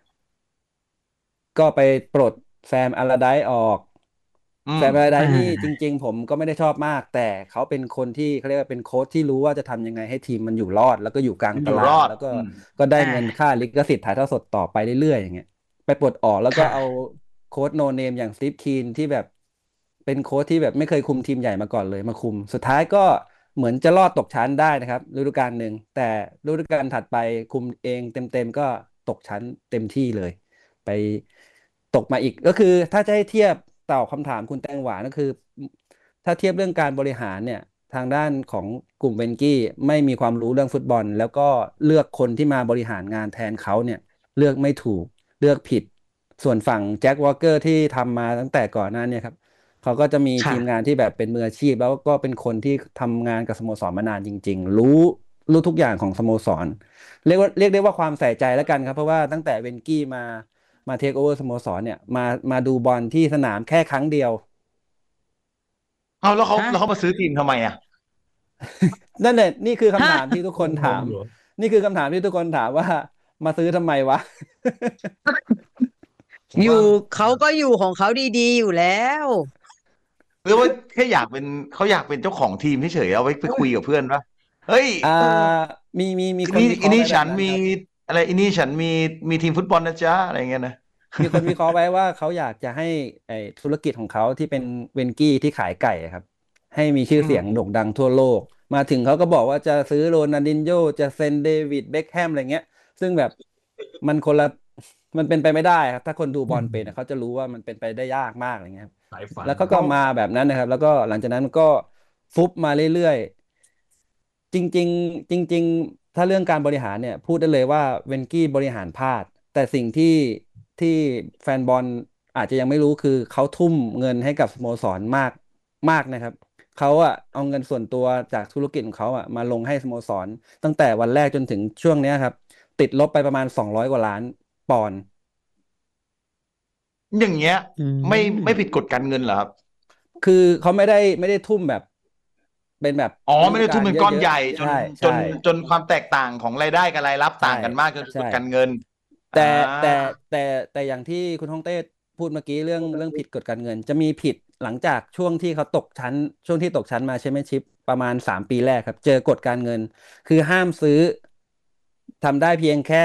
ก็ไปปลดแซมอาราไดซ์ออกอืมแซมอาราไดอ่าซ์นี่จริง ๆ ผมก็ไม่ได้ชอบมาก แต่เขาเป็นคนที่เขาเรียกว่าเป็นโค้ชที่รู้ว่าจะทำยังไงให้ทีมมันอยู่รอด แล้วก็อยู่กลางมันอตยู่ลารอดดแล้วก็อืมก็ได้อ่าเงินค่าลิขสิทธิ์ถ่ายทอดสดต่อไปเรื่อยๆอย่างเงี้ยไปปลดออกแล้วก็ค่ะเอาโค้ชโนเนมอย่างสตีฟคีนที่แบบเป็นโค้ชที่แบบไม่เคยคุมทีมใหญ่มาก่อนเลยมาคุม สุดท้ายก็เหมือนจะรอดตกชั้นได้นะครับฤดูกาลหนึ่งแต่ฤดูกาลถัดไปคุมเองเต็มๆก็ตกชั้นเต็มที่เลย ไปตกมาอีกก็คือถ้าจะให้เทียบตอบคำถามคุณแตงหวานก็คือ ถ้าเทียบเรื่องการบริหารเนี่ยทางด้านของกลุ่มเวนกี้ไม่มีความรู้เรื่องฟุตบอล แล้วก็เลือกคนที่มาบริหารงานแทนเขาเนี่ยเลือกไม่ถูกเลือกผิด ส่วนฝั่งแจ็ควอลเกอร์ที่ทำมาตั้งแต่ก่อนหน้าเนี่ยครับเขาก็จะมีค่ะทีมงานที่แบบเป็นมืออาชีพ แล้วก็เป็นคนที่ทำงานกับสโมสรมานานจริง ๆ รู้รู้ทุกอย่างของสโมสร เรียกว่าเรียกได้ว่าความใส่ใจแล้วกันครับ เพราะว่าตั้งแต่เวนกี้มามาเทคโอเวอร์สโมสรเนี่ยมามาดูบอลที่สนามแค่ครั้งเดียวเอาแล้วเขาฮะแล้วเขามาซื้อทีมทำไมอ่ะนั่นแหละนี่คือคำฮะถามที่ทุกคนถามงงอยู่นี่คือคำถามที่ทุกคนถามว่ามาซื้อทำไมวะผมอยู่ว่าเขาก็อยู่ของเขาดีๆอยู่แล้วหรือว่าแค่อยากเป็นเขาอยากเป็นเจ้าของทีมเฉยๆเอาไว้ไปคุยกับเพื่อนปะเฮ้ยอ่าเออมีมีมีคนนี่วิเคอัราะนห์นี้ไว้แบฉับนนั้นมีครับอะไรอันนี้ฉันมีมีทีมฟุตบอลนะจ๊ะอะไรเงี้ยนะมีคนวิเคราะห์ไว้ว่าเขาอยากจะให้ไอ้ธุรกิจของเขาที่เป็นเวนกี้ที่ขายไก่อะครับ ให้มีชื่ออืเสียมงโด่งดังทั่วโลก มาถึงเขาก็บอกว่าจะซื้อโรนัลดินโญ่จะเซ็นเดวิดเบ็คแฮมอะไรเงี้ย ซึ่งแบบมันคนละมันเป็นไปไม่ได้ครับ ถ้าคนดูบอลเป็นอะเขาจะรู้ว่ามันเป็นไปได้ยากมากอะไรเงี้ยครับสายฝันแล้วเขาก็มาแบบนั้นนะครับ แล้วก็หลังจากนั้นก็ฟุบมาเรื่อยๆ จริงๆจริง ๆ ถ้าเรื่องการบริหารเนี่ยพูดได้เลยว่าเวนกี้บริหารพลาด แต่สิ่งที่ที่แฟนบอลอาจจะยังไม่รู้คือเขาทุ่มเงินให้กับสโมสรมากมากนะครับเขาอะเอาเงินส่วนตัวจากธุรกิจของเขาอะมาลงให้สโมสร ตั้งแต่วันแรกจนถึงช่วงเนี้ยครับ ติดลบไปประมาณสองร้อยกว่าล้านปอนด์อย่างเงี้ยอืไม่มไม่ผิดกฎการเงินเหรอครับคือเขาไม่ได้ไม่ได้ทุ่มแบบ เป็นแบบอ๋อฤไม่ดูได้กาทุ่มลเป็นเยก้อนอะใหญ่จๆนใช่จนใช่จนความแตกต่างของรายได้กับรายรับใช่ต่างกันมากจนผิดกใช่ฎการเงินแต่อ่าแต่แต่แต่อย่างที่คุณฮ่องเต้พูดเมื่อกี้เรื่องเรื่องผิดกฎการเงิน จะมีผิดหลังจากช่วงที่เขาตกชั้น ช่วงที่ตกชั้นมาแชมเปี้ยนชิพประมาณสามปีแรกครับ เจอกฎการเงิน คือห้ามซื้อทำได้เพียงแค่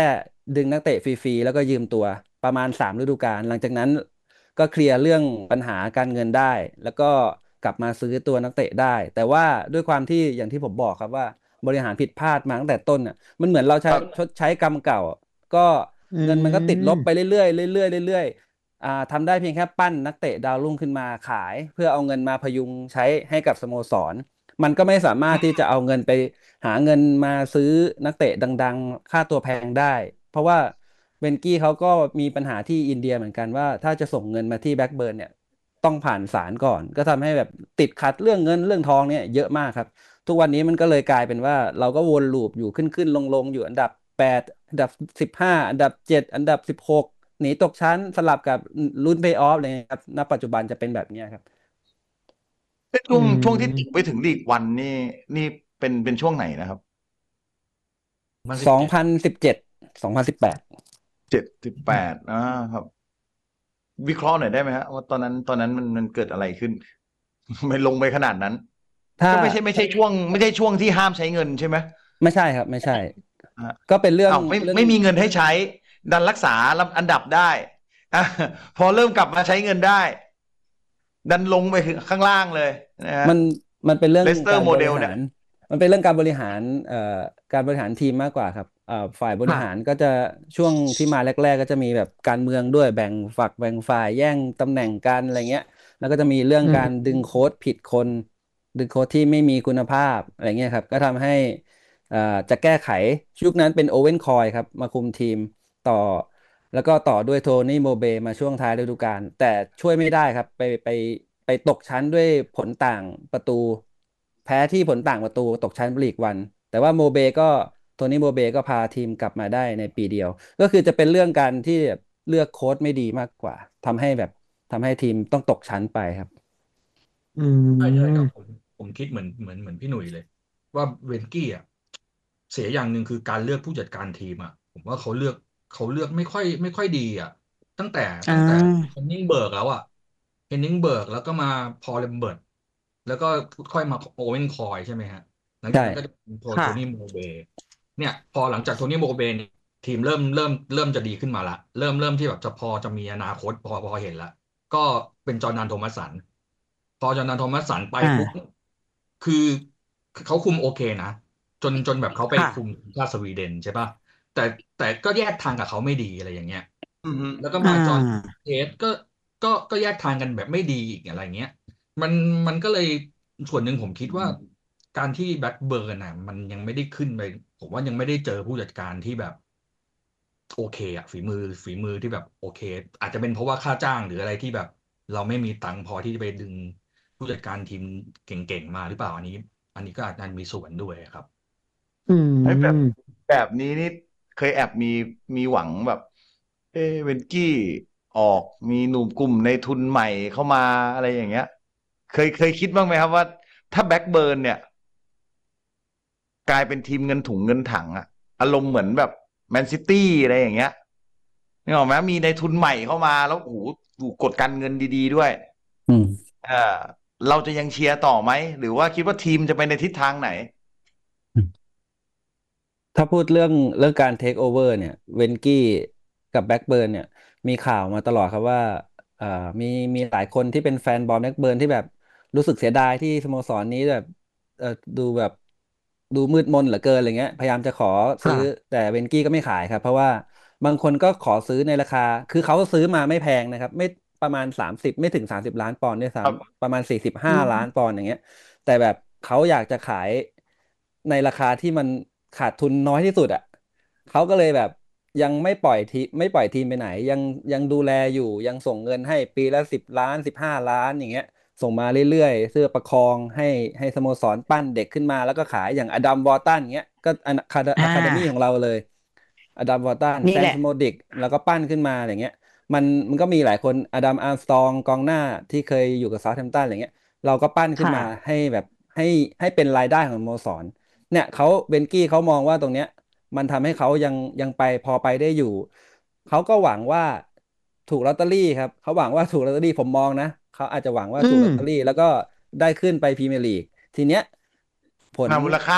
ดึงนักเตะฟรีๆแล้วก็ยืมตัวประมาณสามฤดูกาลหลังจากนั้นก็เคลียร์เรื่องปัญหาการเงินได้ แล้วก็กลับมาซื้อตัวนักเตะได้ แต่ว่าด้วยความที่อย่างที่ผมบอกครับว่าบริหารผิดพลาดมาตั้งแต่ต้นอ่ะมันเหมือนเราใช้ชดใช้กรรมเก่า ก็เงินมันก็ติดลบไปเรื่อยๆเรื่อยๆเรื่อยๆอ่าทำได้เพียงแค่ปั้นนักเตะดาวรุ่งขึ้นมาขาย เพื่อเอาเงินมาพยุงใช้ให้กับสโมสร มันก็ไม่สามารถที่จะเอาเงินไปหาเงินมาซื้อนักเตะดังๆค่าตัวแพงได้ เพราะว่าเวนกี้เขาก็มีปัญหาที่อินเดียเหมือนกันว่าถ้าจะส่งเงินมาที่แบ็กเบิร์นเนี่ยต้องผ่านศาลก่อน ก็ทำให้แบบติดขัดเรื่องเงินเรื่องทองเนี่ยเยอะมากครับ ทุกวันนี้มันก็เลยกลายเป็นว่าเราก็วนลูปอยู่ขึ้นขึ้นลงลงอยู่อันดับแปดอันดับสิบห้าอันดับเจ็ดอันดับสิบหกหนีตกชั้นสลับกับลุ้นเพลย์ออฟอะไรเงี้ยครับณปัจจุบันจะเป็นแบบนี้ครับช่วงช่วงที่ติดไปถึงลีกวันนี่นี่เป็นเป็นช่วงไหนนะครับสองพันสิบเจ็ดสองพันสิบแปดเจ็ดสิบแปดอ่าครับ วิเคราะห์หน่อยได้ไหมฮะว่าตอนนั้นตอนนั้นมันมันเกิดอะไรขึ้น ไม่ลงไปขนาดนั้นก็ไม่ใช่ไม่ใช่ช่วง ไม่ใช่ช่วงที่ห้ามใช้เงินใช่ไหมไม่ใช่ครับ ไม่ใช่ ก็เป็นเรื่องไม่ไม่มีเงินให้ใช้ ดันรักษาอันดับได้อ่ะพอเริ่มกลับมาใช้เงินได้ ดันลงไปข้างล่างเลยนะฮะมันมันเป็นเรื่องเลสเตอร์โมเดลเนี่ยมันเป็นเรื่องการบริหารเอ่อการบริหารทีมมากกว่าครับเอ่อฝ่ายบริหารก็จะช่วงที่มาแรกๆก็จะมีแบบการเมืองด้วยแบ่งฝักแบ่งฝ่ายแย่งตำแหน่งกันอะไรเงี้ยแล้วก็จะมีเรื่องการดึงโค้ชผิดคนดึงโค้ชที่ไม่มีคุณภาพอะไรเงี้ยครับก็ทำให้เอ่อจะแก้ไขยุคนั้นเป็นโอเวนคอยครับมาคุมทีมต่อแล้วก็ต่อด้วยโทนี่โมเบมาช่วงท้ายฤดูกาลแต่ช่วยไม่ได้ครับไปไปไปตกชั้นด้วยผลต่างประตูแพ้ที่ผลต่างประตูตกชั้นลีกวันแต่ว่าโมเบก็โทนี่โมเบก็พาทีมกลับมาได้ในปีเดียวก็คือจะเป็นเรื่องการที่เลือกโค้ชไม่ดีมากกว่าทำให้แบบทำให้ทีมต้องตกชั้นไปครับอืมใช่ใช่ครับผมผมคิดเหมือนเหมือนเหมือนพี่หนุ่ยเลย ว่าเวนกี้อ่ะเสียอย่างหนึ่งคือการเลือกผู้จัดการทีมอ่ะผมว่าเขาเลือกเขาเลือกไม่ค่อยไม่ค่อยดีอ่ะตั้งแต่ตั้งแต่เฮนนิงเบิร์กแล้วอ่ะเฮนนิงเบิร์กแล้วก็มาพอลเลมเบิร์ตแล้วก็ค่อยมาโอเวนคอยใช่ไหมฮะหลังจากนั้นก็จะเป็นโทนี่โมเบเนี่ยพอหลังจากโทนี่โมเบทีมเริ่มเริ่มเริ่มจะดีขึ้นมาละเริ่มเริ่มที่แบบจะพอจะมีอนาคตพอพอเห็นละก็เป็นจอร์แดนโทมัสสันพอจอร์แดนโทมัสสันไปปุ๊บคือเขาคุมโอเคนะจนจนแบบเขาไปคุมชาติสวีเดนใช่ป่ะแต่แต่ก็แยกทางกับเขาไม่ดีอะไรอย่างเงี้ยแล้วก็มาจอห์นเทสก็ก็ก็แยกทางกันแบบไม่ดีอีกอะไรเงี้ยมันมันก็เลยส่วนหนึ่งผมคิดว่าการที่แบ็คเบิร์นอ่ะมันยังไม่ได้ขึ้นไปผมว่ายังไม่ได้เจอผู้จัดการที่แบบโอเคอ่ะฝีมือฝีมือที่แบบโอเคอาจจะเป็นเพราะว่าค่าจ้างหรืออะไรที่แบบเราไม่มีตังค์พอที่จะไปดึงผู้จัดการทีมเก่งๆมาหรือเปล่าอันนี้อันนี้ก็อาจจะมีส่วนด้วยครับอืมแบบแบบนี้นี่เคยแอบมีมีหวังแบบเอเวนกี้ออกมีหนุ่มกลุ่มในทุนใหม่เข้ามาอะไรอย่างเงี้ยเคยเคยคิดบ้างไหมครับว่าถ้าแบ็กเบิร์นเนี่ยกลายเป็นทีมเงินถุงเงินถังอะอารมณ์เหมือนแบบแมนซิตี้อะไรอย่างเงี้ยนึกออกไหมมีในทุนใหม่เข้ามาแล้วโอ้โหกดการเงินดีๆด้วยอืมเออเราจะยังเชียร์ต่อไหมหรือว่าคิดว่าทีมจะไปในทิศทางไหนถ้าพูดเรื่องเรื่องการเทคโอเวอร์เนี่ยเวนกี้กับแบ็กเบิร์นเนี่ยมีข่าวมาตลอดครับว่าเอ่อมีมีหลายคนที่เป็นแฟนบอลแบ็กเบิร์นที่แบบรู้สึกเสียดายที่สโมสรนี้แบบเอ่อดูแบบดูมืดมนเหลือเกินอะไรเงี้ยพยายามจะขอซื้อแต่เวนกี้ก็ไม่ขายครับเพราะว่าบางคนก็ขอซื้อในราคาคือเขาซื้อมาไม่แพงนะครับไม่ประมาณสามสิบไม่ถึงสามสิบล้านปอนด์ด้วยซ้ำประมาณสี่สิบห้าล้านปอนด์อย่างเงี้ยแต่แบบเขาอยากจะขายในราคาที่มันขาดทุนน้อยที่สุดอ่ะเขาก็เลยแบบยังไม่ปล่อยทีไม่ปล่อยทีมไปไหนยังยังดูแลอยู่ยังส่งเงินให้ปีละสิบล้านสิบห้าล้านอย่างเงี้ยส่งมาเรื่อยๆเสื้อประคองให้ให้สโมสรปั้นเด็กขึ้นมาแล้วก็ขายอย่างอดัมวอร์ตันเงี้ยก็อะคาอะคาเดมี่ของเราเลยอดัมวอร์ตันแซนสโมดิกแล้วก็ปั้นขึ้นมาอย่างเงี้ยมันมันก็มีหลายคนอดัมอาร์มสตรองกองหน้าที่เคยอยู่กับเซาท์แฮมป์ตันอะไรเงี้ยเราก็ปั้นขึ้นมาให้แบบให้ให้เป็นรายได้ของสโมสร เนี่ยเขาเบนกี้เขามองว่าตรงเนี้ยมันทำให้เขายังยังไปพอไปได้อยู่เขาก็หวังว่าถูกลอตเตอรี่ครับเขาหวังว่าถูกลอตเตอรี่ผมมองนะเขาอาจจะหวังว่าถูกลอตเตอรี่แล้วก็ได้ขึ้นไปพรีเมียร์ลีกทีเนี้ยผลมูลค่า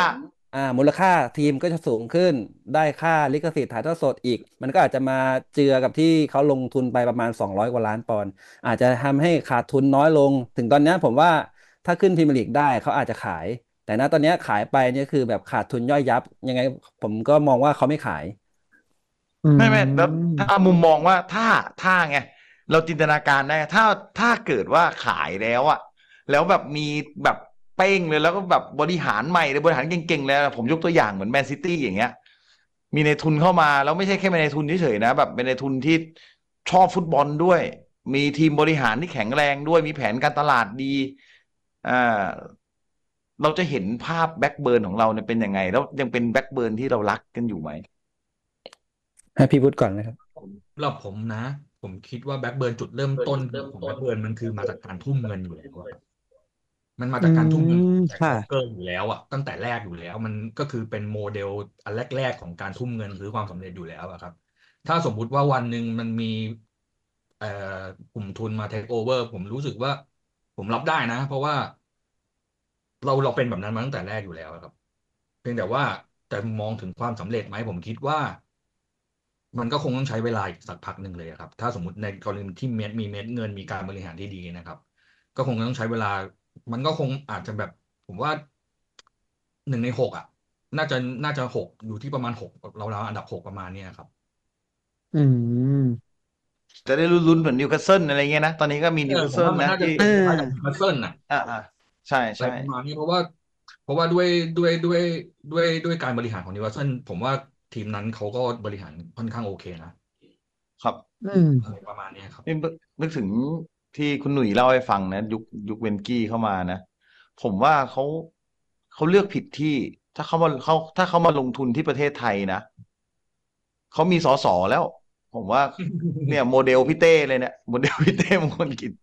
อ่ามูลค่าทีมก็จะสูงขึ้นได้ค่าลิขสิทธิ์ถ่ายทอดสดอีกมันก็อาจจะมาเจือกับที่เขาลงทุนไปประมาณสองร้อยกว่าล้านปอนด์อาจจะทำให้ขาดทุนน้อยลงถึงตอนนี้ผมว่าถ้าขึ้นพรีเมียร์ลีกได้เขาอาจจะขายแต่ณตอนนี้ขายไปเนี่ยคือแบบขาดทุนย่อยยับยังไงผมก็มองว่าเขาไม่ขายไม่ไม่แล้วถ้ามุมมองว่าถ้าถ้าไงเราจินตนาการได้ถ้าถ้าเกิดว่าขายแล้วอะแล้วแบบมีแบบเป้งเลยแล้วก็แบบบริหารใหม่เลยบริหารเก่งๆแล้วผมยกตัวอย่างเหมือนแมนซิตี้อย่างเงี้ยมีในทุนเข้ามาแล้วไม่ใช่แค่ในทุนเฉยๆนะแบบเป็นในทุนที่ชอบฟุตบอลด้วย มีทีมบริหารที่แข็งแรงด้วยมีแผนการตลาดดีอ่าเราจะเห็นภาพแบ็กเบิร์นของเราเนี่ยเป็นยังไงแล้วยังเป็นแบ็กเบิร์นที่เรารักกันอยู่ไหมให้พี่พูดก่อนนะครับสำหรับผมนะ ผมคิดว่าแบ็กเบิร์นจุดเริ่มต้นของแบ็กเบิร์นมันคือมาจากการทุ่มเงินอยู่แล้วอะมันมาจากการทุ่มเงินจากโบรกเกอร์อยู่แล้วอะตั้งแต่แรกอยู่แล้ว มันก็คือเป็นโมเดลอันแรกๆของการทุ่มเงินหรือความสำเร็จอยู่แล้วอะครับ ถ้าสมมุติว่าวันหนึ่งมันมีเอ่อกลุ่มทุนมาเทคโอเวอร์ผมรู้สึกว่าผมรับได้นะ เพราะว่าเราเราเป็นแบบนั้นมาตั้งแต่แรกอยู่แล้วครับ เพียงแต่ว่าแต่มองถึงความสำเร็จไหมผมคิดว่า มันก็คงต้องใช้เวลาอีกสักพักหนึ่งเลยครับ ถ้าสมมติในกรณีที่เม็ดมีเม็ดเงินมีการบริหารที่ดีนะครับ ก็คงต้องใช้เวลา มันก็คงอาจจะแบบ ผมว่าหนึ่งในหกอ่ะ น่าจะน่าจะหกอยู่ที่ประมาณหกเราเราอันดับหกประมาณเนี้ยครับอืมจะได้ลุ้นๆเหมือนนิวคาสเซิลอะไรเงี้ยนะตอนนี้ก็มีนิวคาสเซิลนะที่เออผมว่ามันน่าจะเป็นคล้ายๆกับนิวคาสเซิลน่ะอ่าอ่าใช่อะไรใช่ประมาณนี้เพราะว่า เพราะว่าด้วยด้วยด้วยด้วยด้วยการบริหารของนิวคาสเซิลผมว่าทีมนั้นเขาก็บริหารค่อนข้างโอเคนะครับอืมอะไรประมาณนี้ครับนี่นึกนึกถึงที่คุณหนุ่ยเล่าให้ฟังนะยุคยุคเวนกี้เข้ามานะ ผมว่าเขาเขาเลือกผิดที่ ถ้าเขามาเขาถ้าเขามาลงทุนที่ประเทศไทยนะเขามีสสแล้ว ผมว่า เนี่ยโมเดลพี่เต้เลยเนี่ยโมเดลพี่เต้มงคลกิจ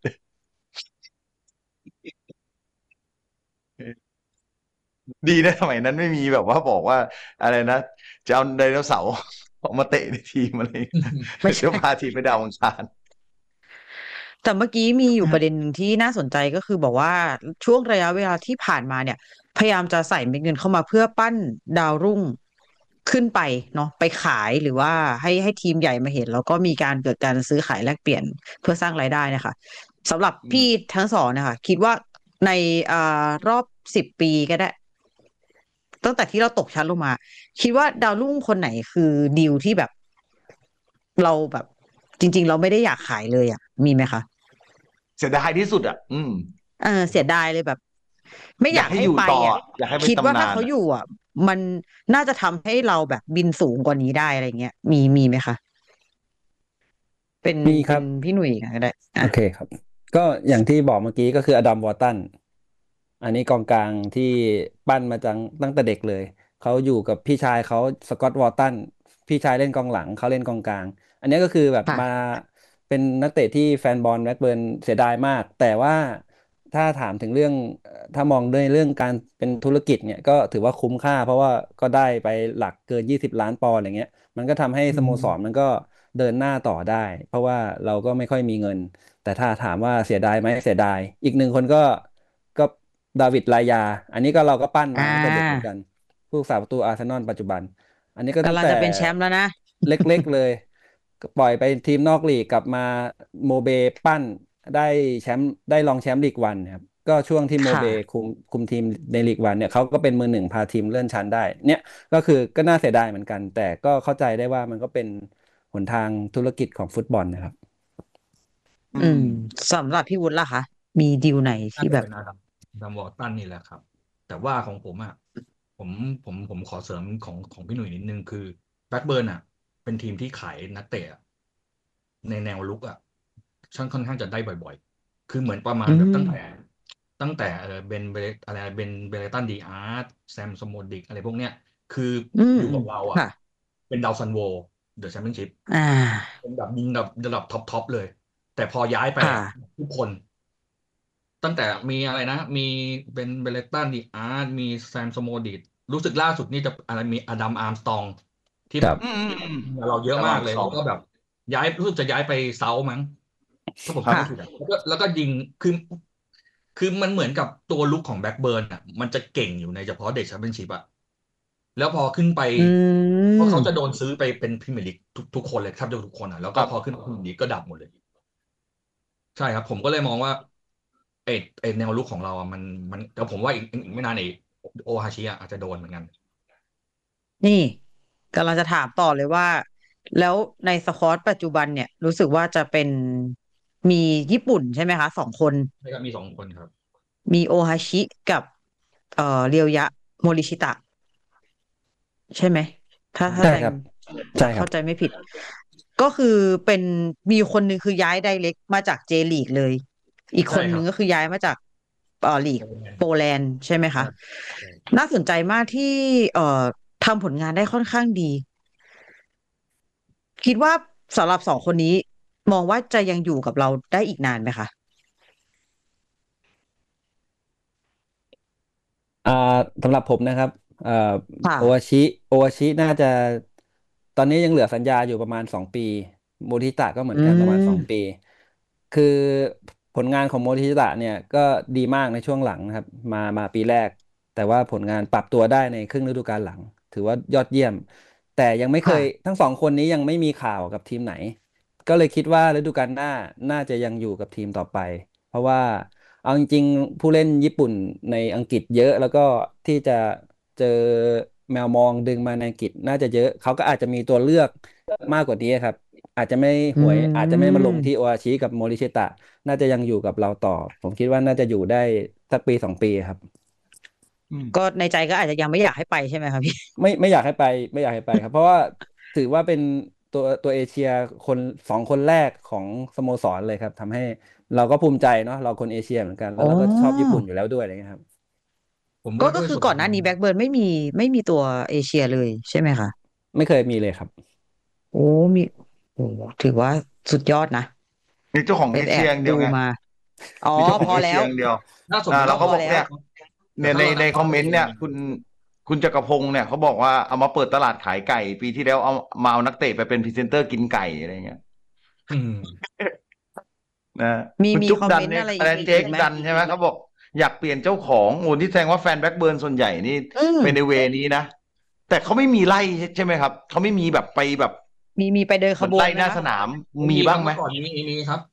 ดีนะสมัยนั้นไม่มีแบบว่าบอกว่าอะไรนะจะเอาไดโนเสาร์ ออกมาเตะในทีมอะไรอย่างเงี้ยไม่ใช่เดี๋ยวพาทีมไปดาวอังคารแต่เมื่อกี้มีอยู่ประเด็นหนึ่งที่น่าสนใจก็คือบอกว่าช่วงระยะเวลาที่ผ่านมาเนี่ย พยายามจะใส่เม็ดเงินเข้ามาเพื่อปั้นดาวรุ่งขึ้นไปเนาะไปขายหรือว่าให้ให้ทีมใหญ่มาเห็น แล้วก็มีการเกิดการซื้อขายแลกเปลี่ยนเพื่อสร้างรายได้นะคะสำหรับพี่ทั้งสองนะคะคิดว่าในอ่ารอบสิบปีก็ได้ ตั้งแต่ที่เราตกชั้นลงมา คิดว่าดาวรุ่งคนไหนคือดีลที่แบบ เราแบบ จริง ๆ เราไม่ได้อยากขายเลยอ่ะ มีไหมคะเสียดายที่สุดอ่ะ อืมเออเสียดายเลยแบบ ไม่อยาก กอายให้ให้อยู่ไปต่ออ่ะอะอยากให้เป็นคิดว่าตำนานถ้าเขาอะอยู่อ่ะ มันน่าจะทำให้เราแบบบินสูงกว่านี้ได้อะไรเงี้ย มีมีไหมคะ เป็นมีคเป็รับนพี่หนุ่ยก็ได้โออ่ะเคครับ ก็อย่างที่บอกเมื่อกี้ก็คืออดัมวอร์ตัน อันนี้กองกลางที่ปั้นมาจังตั้งแต่เด็กเลย เขาอยู่กับพี่ชายเขาสกอตต์วอร์ตัน พี่ชายเล่นกองหลังเขาเล่นกองกลาง อันนี้ก็คือแบบค่ะมาเป็นนักเตะที่แฟนบอลแบ็คเบิร์นเสียดายมาก แต่ว่าถ้าถามถึงเรื่องเอ่อถ้ามองด้วยเรื่องการเป็นธุรกิจเนี่ยก็ถือว่าคุ้มค่า เพราะว่าก็ได้ไปหลักเกินยี่สิบล้านปอนด์อะไรเงี้ย มันก็ทำให้อืสโมมสรมันก็เดินหน้าต่อได้ เพราะว่าเราก็ไม่ค่อยมีเงิน แต่ถ้าถามว่าเสียดายไหมเสียดาย อีกหนึ่งคนก็ก็ดาวิดรายา อันนี้ก็เราก็ปั้นมาอ่าตั้งแต่เด็กเหมือนกัน ผู้รักษาประตูอาร์เซนอลปัจจุบัน อันนี้ก็ตั้งกำลังแต่จะเป็นแชมป์แล้วนะเล็กๆเลย ก็ปล่อยไปทีมนอกลีกกลับมาโมเบปั้นได้แชมป์ได้รองแชมป์ลีกวันครับ ก็ช่วงที่โมค่ะเบคุมคุมทีมในลีกวันเนี่ยเขาก็เป็นมือหนึ่งพาทีมเลื่อนชั้นได้ เนี่ยก็คือก็น่าเสียดายเหมือนกัน แต่ก็เข้าใจได้ว่ามันก็เป็นหนทางธุรกิจของฟุตบอลนะครับอือืมมสำหรับพี่วุฒิล่ะคะ มีดีลไหนน่าที่จะแบบเป็นอดัมอดัมวอร์ตันนี่แหละครับ แต่ว่าของผมอ่ะผมผมผมขอเสริมของของพี่หนุ่ยนิดนึงคือแบล็คเบิร์นอ่ะ เป็นทีมที่ขายนักเตะอะในแนวลุกอ่ะช่างค่อนข้างจะได้บ่อยๆ คือเหมือนประมาณอืแบบมตั้งแต่ ตั้งแต่เออเบนเบเลอะไรเบนเบเลตันดีอาร์ตแซมสโมดิกอะไรพวกเนี้ย คืออืมอยู่อืกัมบเราอ่ะค่ะเป็นดาวซันโวเดอะแชมเปี้ยนชิพอ่าเป็นแบบยิงแบบระดับท็อปท็อปเลย แต่พอย้ายไปค่ะอ่ะทุกคน ตั้งแต่มีอะไรนะ มีเป็นเบเลตันดีอาร์ตมีแซมสโมดิตรู้สึกล่าสุดนี่จะอะไรมีอดัมอาร์มสตอง ที่คแบรับบอืมอืมอืมเราเยอะระมาวักงเลยสอแล้งวก็แบบ ย้ายรู้สึกจะย้ายไปเซาท์มั้งถ้าผมครัจำบไม่ผิดอะแล้วก็แล้วก็ยิงคือ คือมันเหมือนกับตัวลุกของแบ็คเบิร์นอ่ะ มันจะเก่งอยู่ในเฉพาะเด็กแชมเปี้ยนชิพอ่ะแล้วพอขึ้นไปอืเพราะมเขาจะโดนซื้อไปเป็นพรีเมียร์ลีกทุกทุกคนเลยแทบจะทุกคนอ่ะแล้วก็ครับพอขึ้นพรีเมียร์ลีกก็ดับหมดเลย ใช่ครับ ผมก็เลยมองว่าเอเอแนวลุกของเราอ่ะมันมันแต่ผมว่าอีกอีกไม่นานเอโอฮาชิอ่ะอาจจะโดนเหมือนกันนี่กำลังจะถามต่อเลยว่า แล้วในสควอตปัจจุบันเนี่ย รู้สึกว่าจะเป็นมีญี่ปุ่นใช่ไหมคะสองคนใช่ครับมีสองคนครับมีโอฮาชิกับเอ่อเรียวยะโมริชิตะ ใช่ไหม ถ้าถ้าใช่แตงครับใช่ครัเข้าบใจไม่ผิด ก็คือเป็นมีคนหนึ่งคือย้ายไดเรกมาจากเจลีกเลย อีกคใช่นหครันึ่บงก็คือย้ายมาจากเอ่อลีกโปรแลนด์โปแลนด์ใช่ไหมใช่คะใช่น่าสนใจมากที่เอ่อทำผลงานได้ค่อนข้างดี คิดว่าสำหรับสองคนนี้ มองว่าจะยังอยู่กับเราได้อีกนานไหมคะอ่าสำหรับผมนะครับเอ่อค่ะโอวาชิโอวาชิน่าจะ ตอนนี้ยังเหลือสัญญาอยู่ประมาณสองปีโมริตะก็เหมืออืนกันประมาณสองมปี คือผลงานของโมริตะเนี่ยก็ดีมากในช่วงหลังนะครับ มามาปีแรก แต่ว่าผลงานปรับตัวได้ในครึ่งฤดูกาลหลัง ถือว่ายอดเยี่ยม แต่ยังไม่เคค่ะยทั้งสองคนนี้ยังไม่มีข่าวกับทีมไหน ก็เลยคิดว่าฤดูกาลหน้าน่าจะยังอยู่กับทีมต่อไป เพราะว่าเอาจริงๆผู้เล่นญี่ปุ่นในอังกฤษเยอะ แล้วก็ที่จะเจอแมวมองดึงมาในอังกฤษน่าจะเยอะ เขาก็อาจจะมีตัวเลือกมากกว่านี้ครับ อาจจะไม่อืหวย อาจจะไม่มาลงมที่โออาชิกับโมริชิตะ น่าจะยังอยู่กับเราต่อ ผมคิดว่าน่าจะอยู่ได้สักปีสองปีครับอืมก็ในใจก็อาจจะยังไม่อยากให้ไปใช่ไหมคะพี่ไม่ไม่อยากให้ไปไม่อยากให้ไปครับ เพราะว่าถือว่าเป็นตัวตัวเอเชียคนสองคนแรกของสโมสรเลยครับทำให้เราก็ภูมิใจเนาะเราคนเอเชียเหมือนกัน แล้อ๋วอเราก็ชอบญี่ปุ่นอยู่แล้วด้วยอะไรเงี้ยครับผมก็ว่าก็ด้วยคือส่วนก่อนหน้านี้แบ็กเบิร์นไม่มีไม่มีตัวเอเชียเลยใช่ไหมคะไม่เคยมีเลยครับโอ้มีโอ้ถือว่าสุดยอดนะมีเจ้าของไปเอแอเชียบอย่างเดียดูวไงมา อ๋อมีเจ้าขพองอเอแล้เชียววอย่างเดียวถ้าสมมอ่าติเราว่าก็พบออกแล้วเนี่ยแต่เนี่ยถ้าในเราในนับคอมเมนต์เนี่ยเอเชียคุณคุณจักรพงศ์เนี่ยเขาบอกว่าเอามาเปิดตลาดขายไก่ ปีที่แล้วเอามาเอานักเตะไปเป็นพรีเซนเตอร์กินไก่อะไรเงี้ยอืมนะมีคุณมีจุ๊บคอมดัเมนนต์เนี่ยอะไรอะไรอีกเจ๊อีกกไหมดันใช่ไหมเขาบอกอยากเปลี่ยนเจ้าของโอ้ที่แสดงว่าแฟนแบ็กเบิร์นส่วนใหญ่นี่อืมเป็นในเวนี้นะ แต่เขาไม่มีไล่ใช่ไหมครับเขาไม่มีแบบไปแบบมีมีไปเดินเหขมือนบวไล่นไหมหน้าคะสนามมีมีครับ้าบงไหมเมื่อก่อนมีมีมีครับ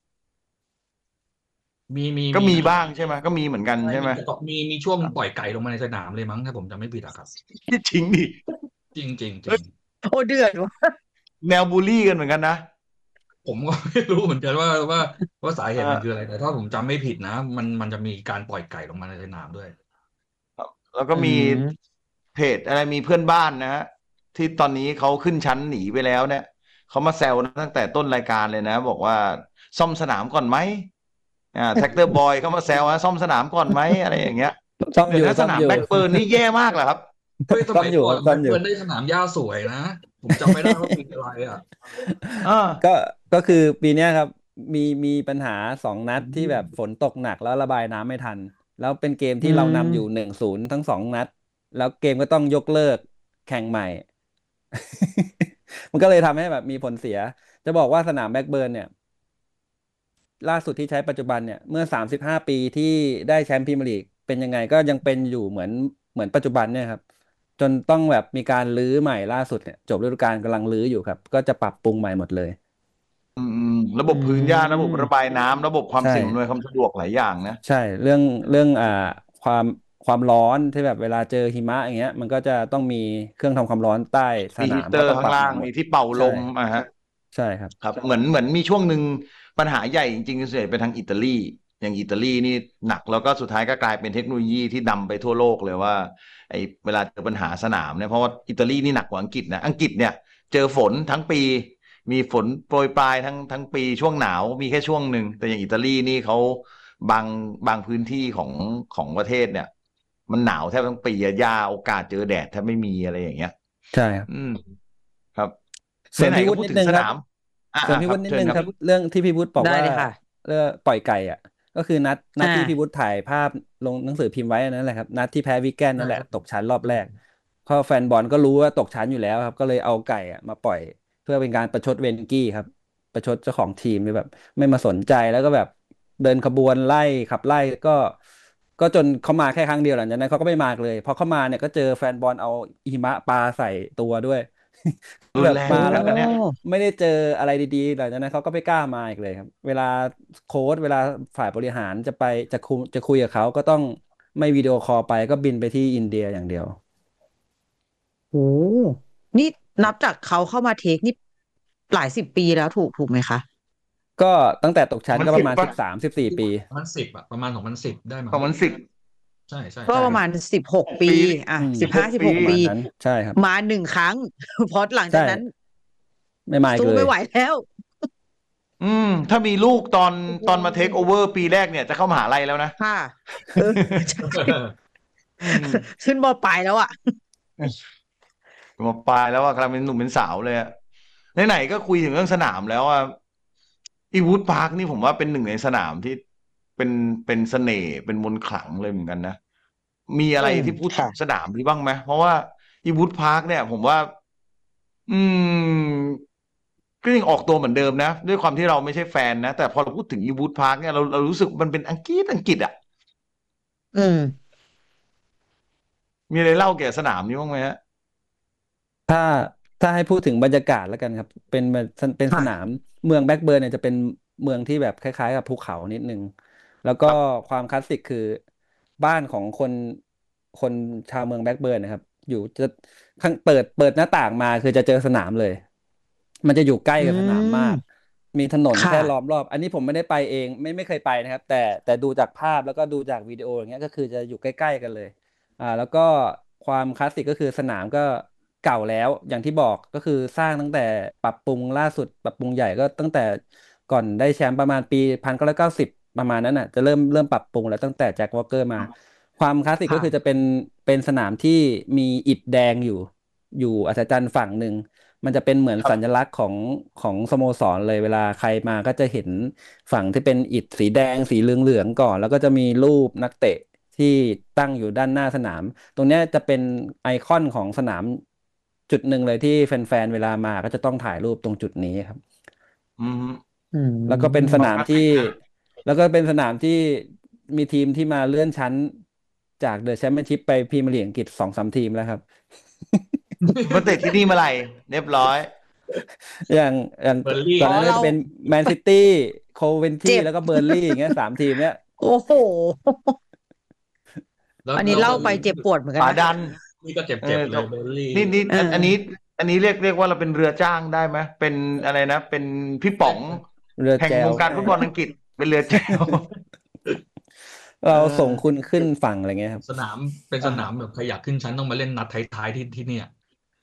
มีมีก็มีมีนะบ้างใช่ไหมก็มีเหมือนกันใช่ใช่ไหมีมแต่ก่อนมีมีช่วงปล่อยไก่ลงมาในสนามเลยมั้งถ้าผมจำไม่ผิดอะครับจริงดิจริงจริงจเอ้ริยงโอ้เดือดว่ะแนวบูลลี่กันเหมือนกันนะผมก็ ไม่รู้เหมือนกันว่าว่าว่าสาเหเอตุมันอคืออะไร แต่ถ้าผมจำไม่ผิดนะ มันมันจะมีการปล่อยไก่ลงมาในสนามด้วยครับแล้วก็อืมีมเพจอะไรมีเพื่อนบ้านนะฮะที่ตอนนี้เขาขึ้นชั้นหนีไปแล้วเนี่ยเขามาแซวนะตั้งแต่ต้นรายการเลยนะ บอกว่าซ่อมสนามก่อนไหมอ่าแท็กเตอร์บอยเขามาแซวว่าซ่อมสนามก่อนไหมอะไรอย่างเงี้ยซ่อมเดี๋อยวยู่นะซ่สอมนามอยู่แบ็กเบิร์นนี่แย่มากเหรอครับเฮ้ยสซ่อมมัยอยู่ก่อนซ่แบ็อมคอยู่เบิร์นได้สนามหญ้าสวยนะ ผมจำไม่ได้ว่าปีอะไรอ่ะอ่าก็ก็คือปีเนี้ยครับ มีมีปัญหาสองนัดที่แบบฝนตกหนักแล้วระบายน้ำไม่ทัน แล้วเป็นเกมอืที่เรานำอมยู่หนึ่งศูนย์ทั้งสองนัด แล้วเกมก็ต้องยกเลิกแข่งใหม่ มันก็เลยทำให้แบบมีผลเสีย จะบอกว่าสนามแบ็กเบิร์นเนี่ย ล่าสุดที่ใช้ปัจจุบันเนี่ยเมื่อสามสิบห้าปีที่ได้แชมป์พรีเมียร์ลีกเป็นยังไงก็ยังเป็นอยู่เหมือนเหมือนปัจจุบันเนี่ยครับ จนต้องแบบมีการรื้อใหม่ล่าสุดเนี่ยจบฤดูกาลกำลังรื้ออยู่ครับ ก็จะปรับปรุงใหม่หมดเลยอืมอืมระบอืบพื้นหญ้าระบบมระบายน้ำระบบความใช่สิ่งอำนวยความสะดวกหลายอย่างนะใช่เรื่องเรื่องอ่าความความร้อนที่แบบเวลาเจอหิมะอย่างเงี้ย มันก็จะต้องมีเครื่องทำความร้อนใต้สมีนาฮีมเตอก็ร์ต้องข้าปงรับใหล่างม่หมมีดที่เป่าลใช่มอ่ะฮะใช่ครับครับเหมือนเหมือนมีช่วงหนึ่งปัญหาใหญ่จริงๆส่วนใหญ่ไปทางอิตาลีอย่างอิตาลีนี่หนักแล้วก็สุดท้ายก็กลายเป็นเทคโนโลยีที่นำไปทั่วโลกเลยว่าไอ้เวลาเจอปัญหาสนามเนี่ยเพราะว่าอิตาลีนี่หนักกว่าอังกฤษนะอังกฤษเนี่ยเจอฝนทั้งปี มีฝนโปรยปลายทั้งทั้งปีช่วงหนาวมีแค่ช่วงหนึ่งแต่อย่างอิตาลีนี่เขาบางบางพื้นที่ของของประเทศเนี่ย มันหนาวแทบทั้งปีอะหญ้าโอกาสเจอแดดแทบไม่มีอะไรอย่างเงี้ยใช่ครับอืมครับส่วนไหนพี่ๆวุก็ฒิพูดนิดถึนึงงสครับนามอ่าส่วนๆพี่ครัวุบฒินิดเชิญนึงครับครับ เรื่องที่พี่วุฒิบอกได้ว่าเลยค่ะเรื่องปล่อยไก่อ่ะ ก็คือนัดนัดอ่าที่พี่วุฒิถ่ายภาพลงหนังสือพิมพ์ไว้อันนั่นแหละครับนัดที่แพ้วิกแกนนั่นแหละตกชั้นรอบแรกเพราะแฟนบอลก็รู้ว่าตกชั้นอยู่แล้วครับ ก็เลยเอาไก่อ่ะมาปล่อย เพื่อเป็นการประชดเวนกี้ครับ ประชดเจ้าของทีมแบบ ไม่มาสนใจแล้วก็แบบเดินขบวนไล่ขับไล่ก็ก็จนเขามาแค่ครั้งเดียวหลังจากนั้นเขาก็ไม่มาเลยพอเขามาเนี่ยก็เจอแฟนบอลเอาหิมะปาใส่ตัวด้วย แบบมาแล้วแบบไม่ได้เจออะไรดีๆหลังจากนั้นเขาก็ไม่กล้ามาอีกเลยครับเวลาโค้ชเวลาฝ่ายบริหารจะไปจะคุยจะคุยกับเขาก็ต้องไม่วิดีโอคอลไปก็บินไปที่อินเดียอย่างเดียวโอ้นี่นับจากเขาเข้ามาเทคนี่หลายสิบปีแล้วถูกถูกไหมคะก็ตั้งแต่ตกชั้นก็ประมาณสิบสามสิบสี่ปีประมาณสิบอะประมาณสองพันสิบได้มาสองพันสิบใช่ใช่ก็ประมาณสิบหกปีอ่ะสิบห้าสิบหกปีใช่ครับมาหนึ่งครั้งพอหลังจากนั้นไม่มาเลยสู้ไม่ไหวแล้วอืมถ้ามีลูกตอนตอนมาเทคโอเวอร์ปีแรกเนี่ยจะเข้ามหาลัยแล้วนะค่ะขึ้นม.ปลายแล้วอ่ะม.ปลายแล้วอ่ะกำลังเป็นหนุ่มเป็นสาวเลยอ่ะไหนๆก็คุยถึงเรื่องสนามแล้วอ่ะอีวูดพาร์คนี่ผมว่าเป็นหนึ่งในสนามที่เป็นเป็นเสน่ห์เป็นมนต์ขลังเลยเหมือนกันนะมีอะไรที่พูดถึงสนามนี้บ้างไหมเพราะว่าอีวูดพาร์คเนี่ยผมว่าอืมก็ยังออกตัวเหมือนเดิมนะด้วยความที่เราไม่ใช่แฟนนะแต่พอเราพูดถึงอีวูดพาร์คเนี่ยเราเรารู้สึกมันเป็นอังกฤษอังกฤษอ่ะอืมมีอะไรเล่าเกี่ยวกับสนามนี้บ้างไหมฮะถ้าถ้าให้พูดถึงบรรยากาศแล้วกันครับเป็นเป็นสนามเมืองแบล็กเบิร์นเนี่ยจะเป็นเมืองที่แบบคล้ายๆกับภูเขานิดนึงแล้วก็ความคลาสสิกคือบ้านของคนคนชาวเมืองแบล็กเบิร์นนะครับอยู่จะข้างเปิดเปิดหน้าต่างมาคือจะเจอสนามเลยมันจะอยู่ใกล้กับสนามมากมีถนนแค่ล้อมรอบอันนี้ผมไม่ได้ไปเองไม่ไม่เคยไปนะครับแต่แต่ดูจากภาพแล้วก็ดูจากวิดีโออย่างเงี้ยก็คือจะอยู่ใกล้ๆกันเลยอ่าแล้วก็ความคลาสสิกก็คือสนามก็เก่าแล้วอย่างที่บอกก็คือสร้างตั้งแต่ปรับปรุงล่าสุดปรับปรุงใหญ่ก็ตั้งแต่ก่อนได้แชมป์ประมาณปีพันเก้าร้อยเก้าสิบประมาณนั้นน่ะจะเริ่มเริ่มปรับปรุงแล้วตั้งแต่แจ็ควอลเกอร์มาความคลาสสิกก็คือจะเป็นเป็นสนามที่มีอิฐแดงอยู่อยู่อัศจรรย์ฝั่งหนึ่งมันจะเป็นเหมือนสัญลักษณ์ของของสโมสรเลยเวลาใครมาก็จะเห็นฝั่งที่เป็นอิฐสีแดงสีเหลืองๆก่อนแล้วก็จะมีรูปนักเตะที่ตั้งอยู่ด้านหน้าสนามตรงนี้จะเป็นไอคอนของสนามจุดหนึ่งเลยที่แฟนๆเวลามาก็จะต้องถ่ายรูปตรงจุดนี้ครับอืมแล้วก็เป็นสนามที่แล้วก็เป็นสนามที่มีทีมที่มาเลื่อนชั้นจากเดอะแชมเปี้ยนชิพไปพรีเมียร์ลีกอังกฤษ สองสาม ทีมแล้วครับมาเตะที่นี่เมื่อไหร่เรียบร้อยอย่างอย่างตอนนั้นจะเป็นแมนซิตี้โคเวนที่แล้วก็เบอร์ลี่อย่างเงี้ยสามทีมเนี้ยโอ้โหอันนี้เล่าไปเจ็บปวดเหมือนกันป่าดันนี่ก็เจ็บเจ็บเลยเบอร์ลี่นี่นี่อันนี้อันนี้เรียกเรียกว่าเราเป็นเรือจ้างได้ไหมเป็นอะไรนะเป็นพี่ป๋องแห่งวงการฟุตบอลอังกฤษเป็นเรือแจวเราส่งคุณขึ้นฝั่งอะไรเงี้ยครับสนามเป็นสนามแบบใครอยากขึ้นชั้นต้องมาเล่นนัดท้ายๆที่ที่เนี่ย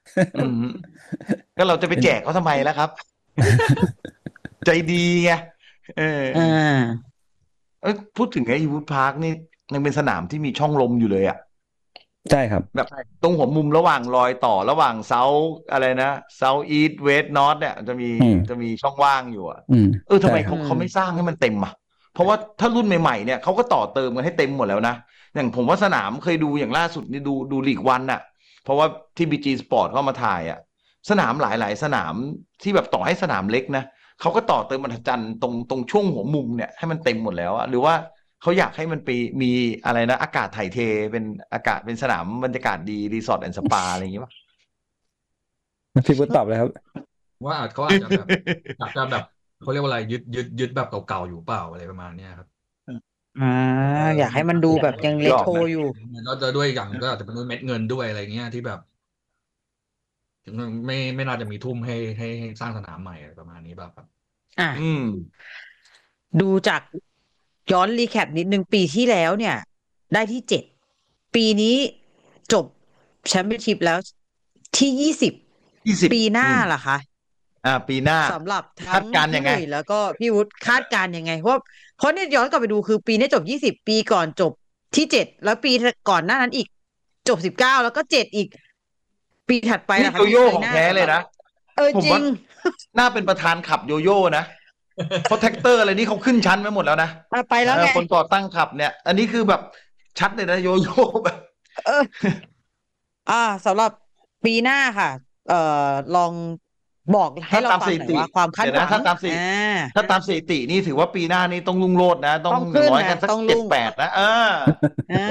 ก็เราจะไปแจกเขาทำไมล่ะครับใจดีไงเออเออพูดถึงไอ้วูดพาร์คนี่ยังเป็นสนามที่มีช่องลมอยู่เลยอ่ะใช่ครับแบบตรงหัวมุมระหว่างรอยต่อระหว่างเซาอะไรนะเซาอีสต์เวสต์นอร์ทเนี่ยจะมีจะมีช่องว่างอยู่อ่ะเออทำไมเขาเขาไม่สร้างให้มันเต็มอ่ะเพราะว่าถ้ารุ่นใหม่ๆเนี่ยเขาก็ต่อเติมกันให้เต็มหมดแล้วนะอย่างผมว่าสนามเคยดูอย่างล่าสุดนี่ดูดูลีกวันน่ะเพราะว่าที่ บี จี Sport เข้ามาถ่ายอ่ะสนามหลายๆสนามที่แบบต่อให้สนามเล็กนะเขาก็ต่อเติมบรรทัดจันทร์ตรงตรงช่วงหัวมุมเนี่ยให้มันเต็มหมดแล้วอ่ะหรือว่าเขาอยากให้มันไปมีอะไรนะอากาศถ่ายเทเป็นอากาศเป็นสนามบรรยากาศดีรีสอร์ทแอนด์สปาอะไรอย่างงี้ป่ะพี่พุทธตอบเลยครับว่าเขาอาจจะแบบอาจจะแบบเขาเรียกว่าอะไรยึดยึดยึดแบบเก่าๆอยู่เปล่าอะไรประมาณนี้ครับอ่าอยากให้มันดูแบบยังเรโทรอยู่แล้วจะด้วยอย่างก็อาจจะเป็นด้วยเม็ดเงินด้วยอะไรเงี้ยที่แบบไม่ไม่น่าจะมีทุ่มให้ให้สร้างสนามใหม่ประมาณนี้แบบครับอ่าดูจากย้อนรีแคปนิดนึงปีที่แล้วเนี่ยได้ที่เจ็ดปีนี้จบแชมเปี้ยนชิพแล้วที่ยี่สิบปีหน้าล่ะคะอ่าปีหน้าสำหรับทั้งพี่หนุ่ยแล้วก็พี่วุฒิคาดการยังไงเพราะเพราะเนี่ยย้อนกลับไปดูคือปีนี้จบยี่สิบปีก่อนจบที่เจ็ดแล้วปีก่อนหน้านั้นอีกจบสิบเก้าแล้วก็เจ็ดอีกปีถัดไปนะคะโยโย่ของแท้เลยนะเออจริงน่าเป็นประธานขับโยโย่นะเพราะแท็กเตอร์อะไรนี่เขาขึ้นชั้นไปหมดแล้วนะไปแล้วไงคนต่อตั้งขับเนี่ยอันนี้คือแบบชัดเลยนะโยโย่แบบเอออ่าสำหรับปีหน้าค่ะเอ่อลองบอกให้ถ้าเราตามฟัสงถิหน่อยติว่าความคาดเดี๋ยวหนะวังถ้าตามสถิอ่าถ้าตามสถิตินี่ถือว่าปีหน้านี่ต้องรุ่งโรจน์นะ ต้องต้องหนึ่ขึ้งนร้อยนะกันสักต้องเจ็ดรุ่งแปดนะเอออ่า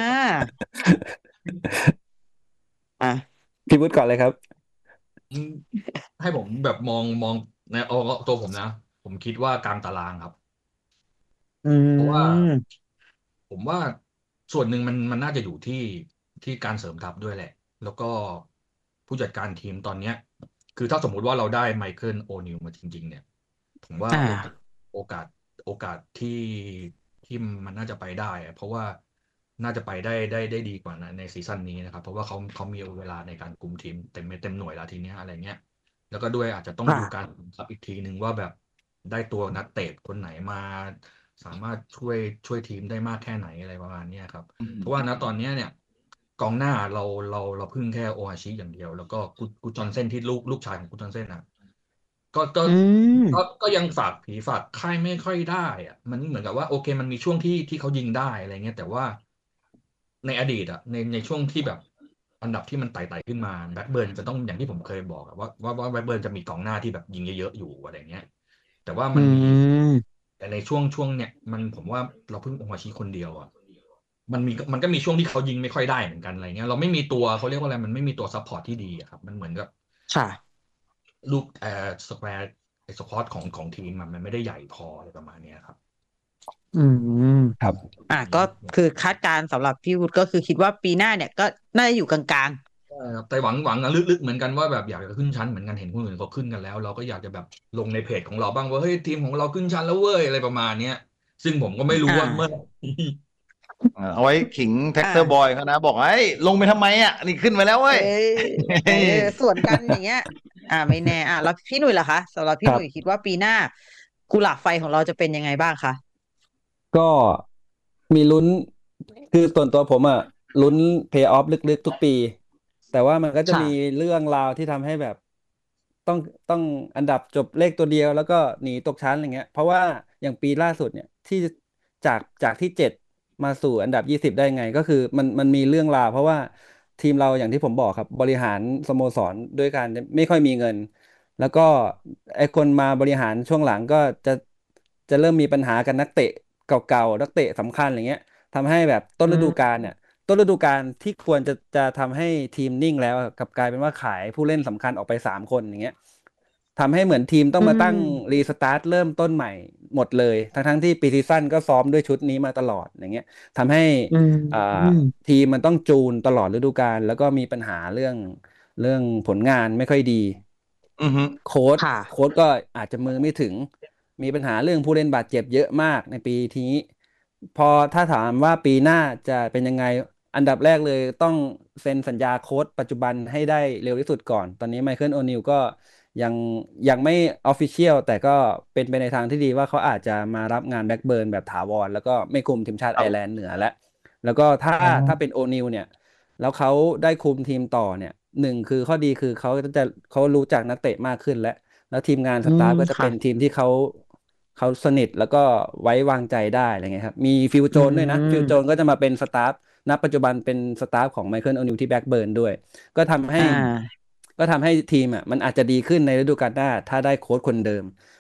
อ่ะพี่วุฒิก่อนเลยครับอืมให้ผมแบบมองมองในเอาเอาตัวผมนะ ผมคิดว่ากลางตารางครับอืเพราะว่ามผมว่าส่วนหนึ่งมันมันน่าจะอยู่ที่ที่การเสริมทัพด้วยแหละ แล้วก็ผู้จัดการทีมตอนเนี้ย คือถ้าสมมุติว่าเราได้ไมเคิลโอนิลมาจริง ๆ เนี่ย ผมว่าอ่าโอกาสโอกาสโอกาสที่ที่มันน่าจะไปได้อะเพราะว่าน่าจะไปได้ได้ได้ดีกว่านะในซีซั่นนี้นะครับ เพราะว่าเขาเขามีเวลาในการคุมทีมเต็มเม็ดเต็มหน่วยแล้วทีเนี้ยอะไรเงี้ย แล้วก็ด้วยอาจจะต้องค่ะดูการซับอีกทีหนึ่งว่าแบบได้ตัวนักเตะคนไหนมา สามารถช่วยช่วยทีมได้มากแค่ไหนอะไรประมาณเนี้ยครับอืมเพราะว่าณตอนเนี้ยเนี่ย กองหน้าเราเราเราพึ่งแค่โออาชิอย่างเดียว แล้วก็กูกูจอนเซ่นที่ลูกลูกชายของกูจอนเซ่นนะก็ก็อืมก็ก็ยังฝากผีฝากไข้ไม่ค่อยได้อะมันเหมือนกับว่าโอเคมันมีช่วงที่ที่เขายิงได้อะไรเงี้ยแต่ว่าในอดีตอะในในช่วงที่แบบอันดับที่มันไต่ๆขึ้นมาแบ็คเบิร์นจะต้องอย่างที่ผมเคยบอกอะว่าว่าว่าแบ็คเบิร์นจะมีกองหน้าที่แบบยิงเยอะๆอยู่อะไรเงี้ย แต่ว่ามัอืนมีมแต่ในช่วงช่วงเนี่ยมันผมว่าเราเพิ่งโอฮาชิคนเดียวอ่ะมันมีมันก็มีช่วงที่เขายิงไม่ค่อยได้เหมือนกันอะไรเงี้ยเราไม่มีตัวเขาเรียกว่าอะไรมันไม่มีตัวซัพพอร์ตที่ดีอะครับมันเหมือนกับค่ะลูกเอ่อสแควร์ไอ้สควอตของของทีมมันมันไม่ได้ใหญ่พออะไรประมาณเนี้ยครับอืมครับอ่ะก็คือคาดการณ์สำหรับพี่วุฒิก็คือคิดว่าปีหน้าเนี่ยก็น่าจะอยู่กลางใช่ครับแต่หวังหวังอะลึกๆเหมือนกันว่าแบบอยากจะขึ้นชั้นเหมือนกันเห็นคนอื่นเขาขึ้นกันแล้ว เราก็อยากจะแบบลงในเพจของเราบ้างว่าเฮ้ยทีมของเราขึ้นชั้นแล้วเว้ยอะไรประมาณเนี้ยซึ่งผมก็ไม่ๆรู้อ่าว่าเมื่อเออเอาไว้ขิงแท็กอ่าเตอร์บอยเขานะ บอกไอ้ยลงไปทำไมอ่ะ นี่ขึ้นมาแล้วเว้ยเอ้ยเออส่วนกันอย่างเงี้ย อ่า ไม่แน่อ่ะแล้วพี่หนุ่ยล่ะคะสำหรับพี่ครัหบนุ่ยคิดว่าปีหน้ากุหลาบไฟของเราจะเป็นยังไงบ้างคะก็มีลุ้นคือส่วนตัวผมอ่ะลุ้นเพย์ออฟลึกๆทุกปี แต่ว่ามันก็จะค่ะมีเรื่องราวที่ทำให้แบบต้องต้องอันดับจบเลขตัวเดียวแล้วก็หนีตกชั้นอะไรเงี้ย เพราะว่าอย่างปีล่าสุดเนี่ยที่จากจากที่เจ็ดมาสู่อันดับยี่สิบได้ไงก็คือมันมันมีเรื่องราว เพราะว่าทีมเราอย่างที่ผมบอกครับบริหารสโมสรด้วยการไม่ค่อยมีเงิน แล้วก็ไอ้คนมาบริหารช่วงหลังก็จะจะเริ่มมีปัญหากันนักเตะเก่าๆนักเตะสำคัญอะไรเงี้ยทำให้แบบต้นอืฤมดูกาลเนี่ยต้นฤดูกาลที่ควรจะจะทำให้ทีมนิ่งแล้วกลับกลายเป็นว่าขายผู้เล่นสำคัญออกไปสามคนอย่างเงี้ยทำให้เหมือนทีมต้องอืมาตั้งมรีสตาร์ทเริ่มต้นใหม่หมดเลยทั้งๆที่ปีซีซั่นก็ซ้อมด้วยชุดนี้มาตลอดอย่างเงี้ยทำให้อืมอ่าอืมทีมมันต้องจูนตลอดฤดูกาลแล้วก็มีปัญหาเรื่องเรื่องผลงานไม่ค่อยดีอือฮึโค้ชค่ะโค้ชก็อาจจะมือไม่ถึง มีปัญหาเรื่องผู้เล่นบาดเจ็บเยอะมากในปีนี้ พอถ้าถามว่าปีหน้าจะเป็นยังไง อันดับแรกเลยต้องเซ็นสัญญาโค้ชปัจจุบันให้ได้เร็วที่สุดก่อน ตอนนี้ไมเคิลโอนิลก็ยังยังไม่ออฟฟิเชียลแต่ก็เป็นไปในทางที่ดีว่าเขาอาจจะมารับงานแบ็กเบิร์นแบบถาวรแล้วก็ไม่คุมทีมชาติครัไอบ ร์แลนด์เหนือแล้ว แล้วก็ถ้าอ๋อถ้าเป็นโอนิลเนี่ย แล้วเขาได้คุมทีมต่อเนี่ยหนึ่งคือข้อดีคือเขาจะเขารู้จักนักเตะมากขึ้นแล้ว แล้วทีมงานสอืตาฟมก็จะค่ะเป็นทีมที่เขาเขาสนิทแล้วก็ไว้วางใจได้อะไรเงี้ยครับมีฟิลอืโจนด้วยนะฟิลมโจนก็จะมาเป็นสตาฟณปัจจุบันเป็นสตาฟของไมเคิลโอนิลที่แบ็กเบิร์นด้วย ก็ทำให้อ่าก็ทำให้ทีมอ่ะมันอาจจะดีขึ้นในฤดูกาลหน้าถ้าได้โค้ชคนเดิม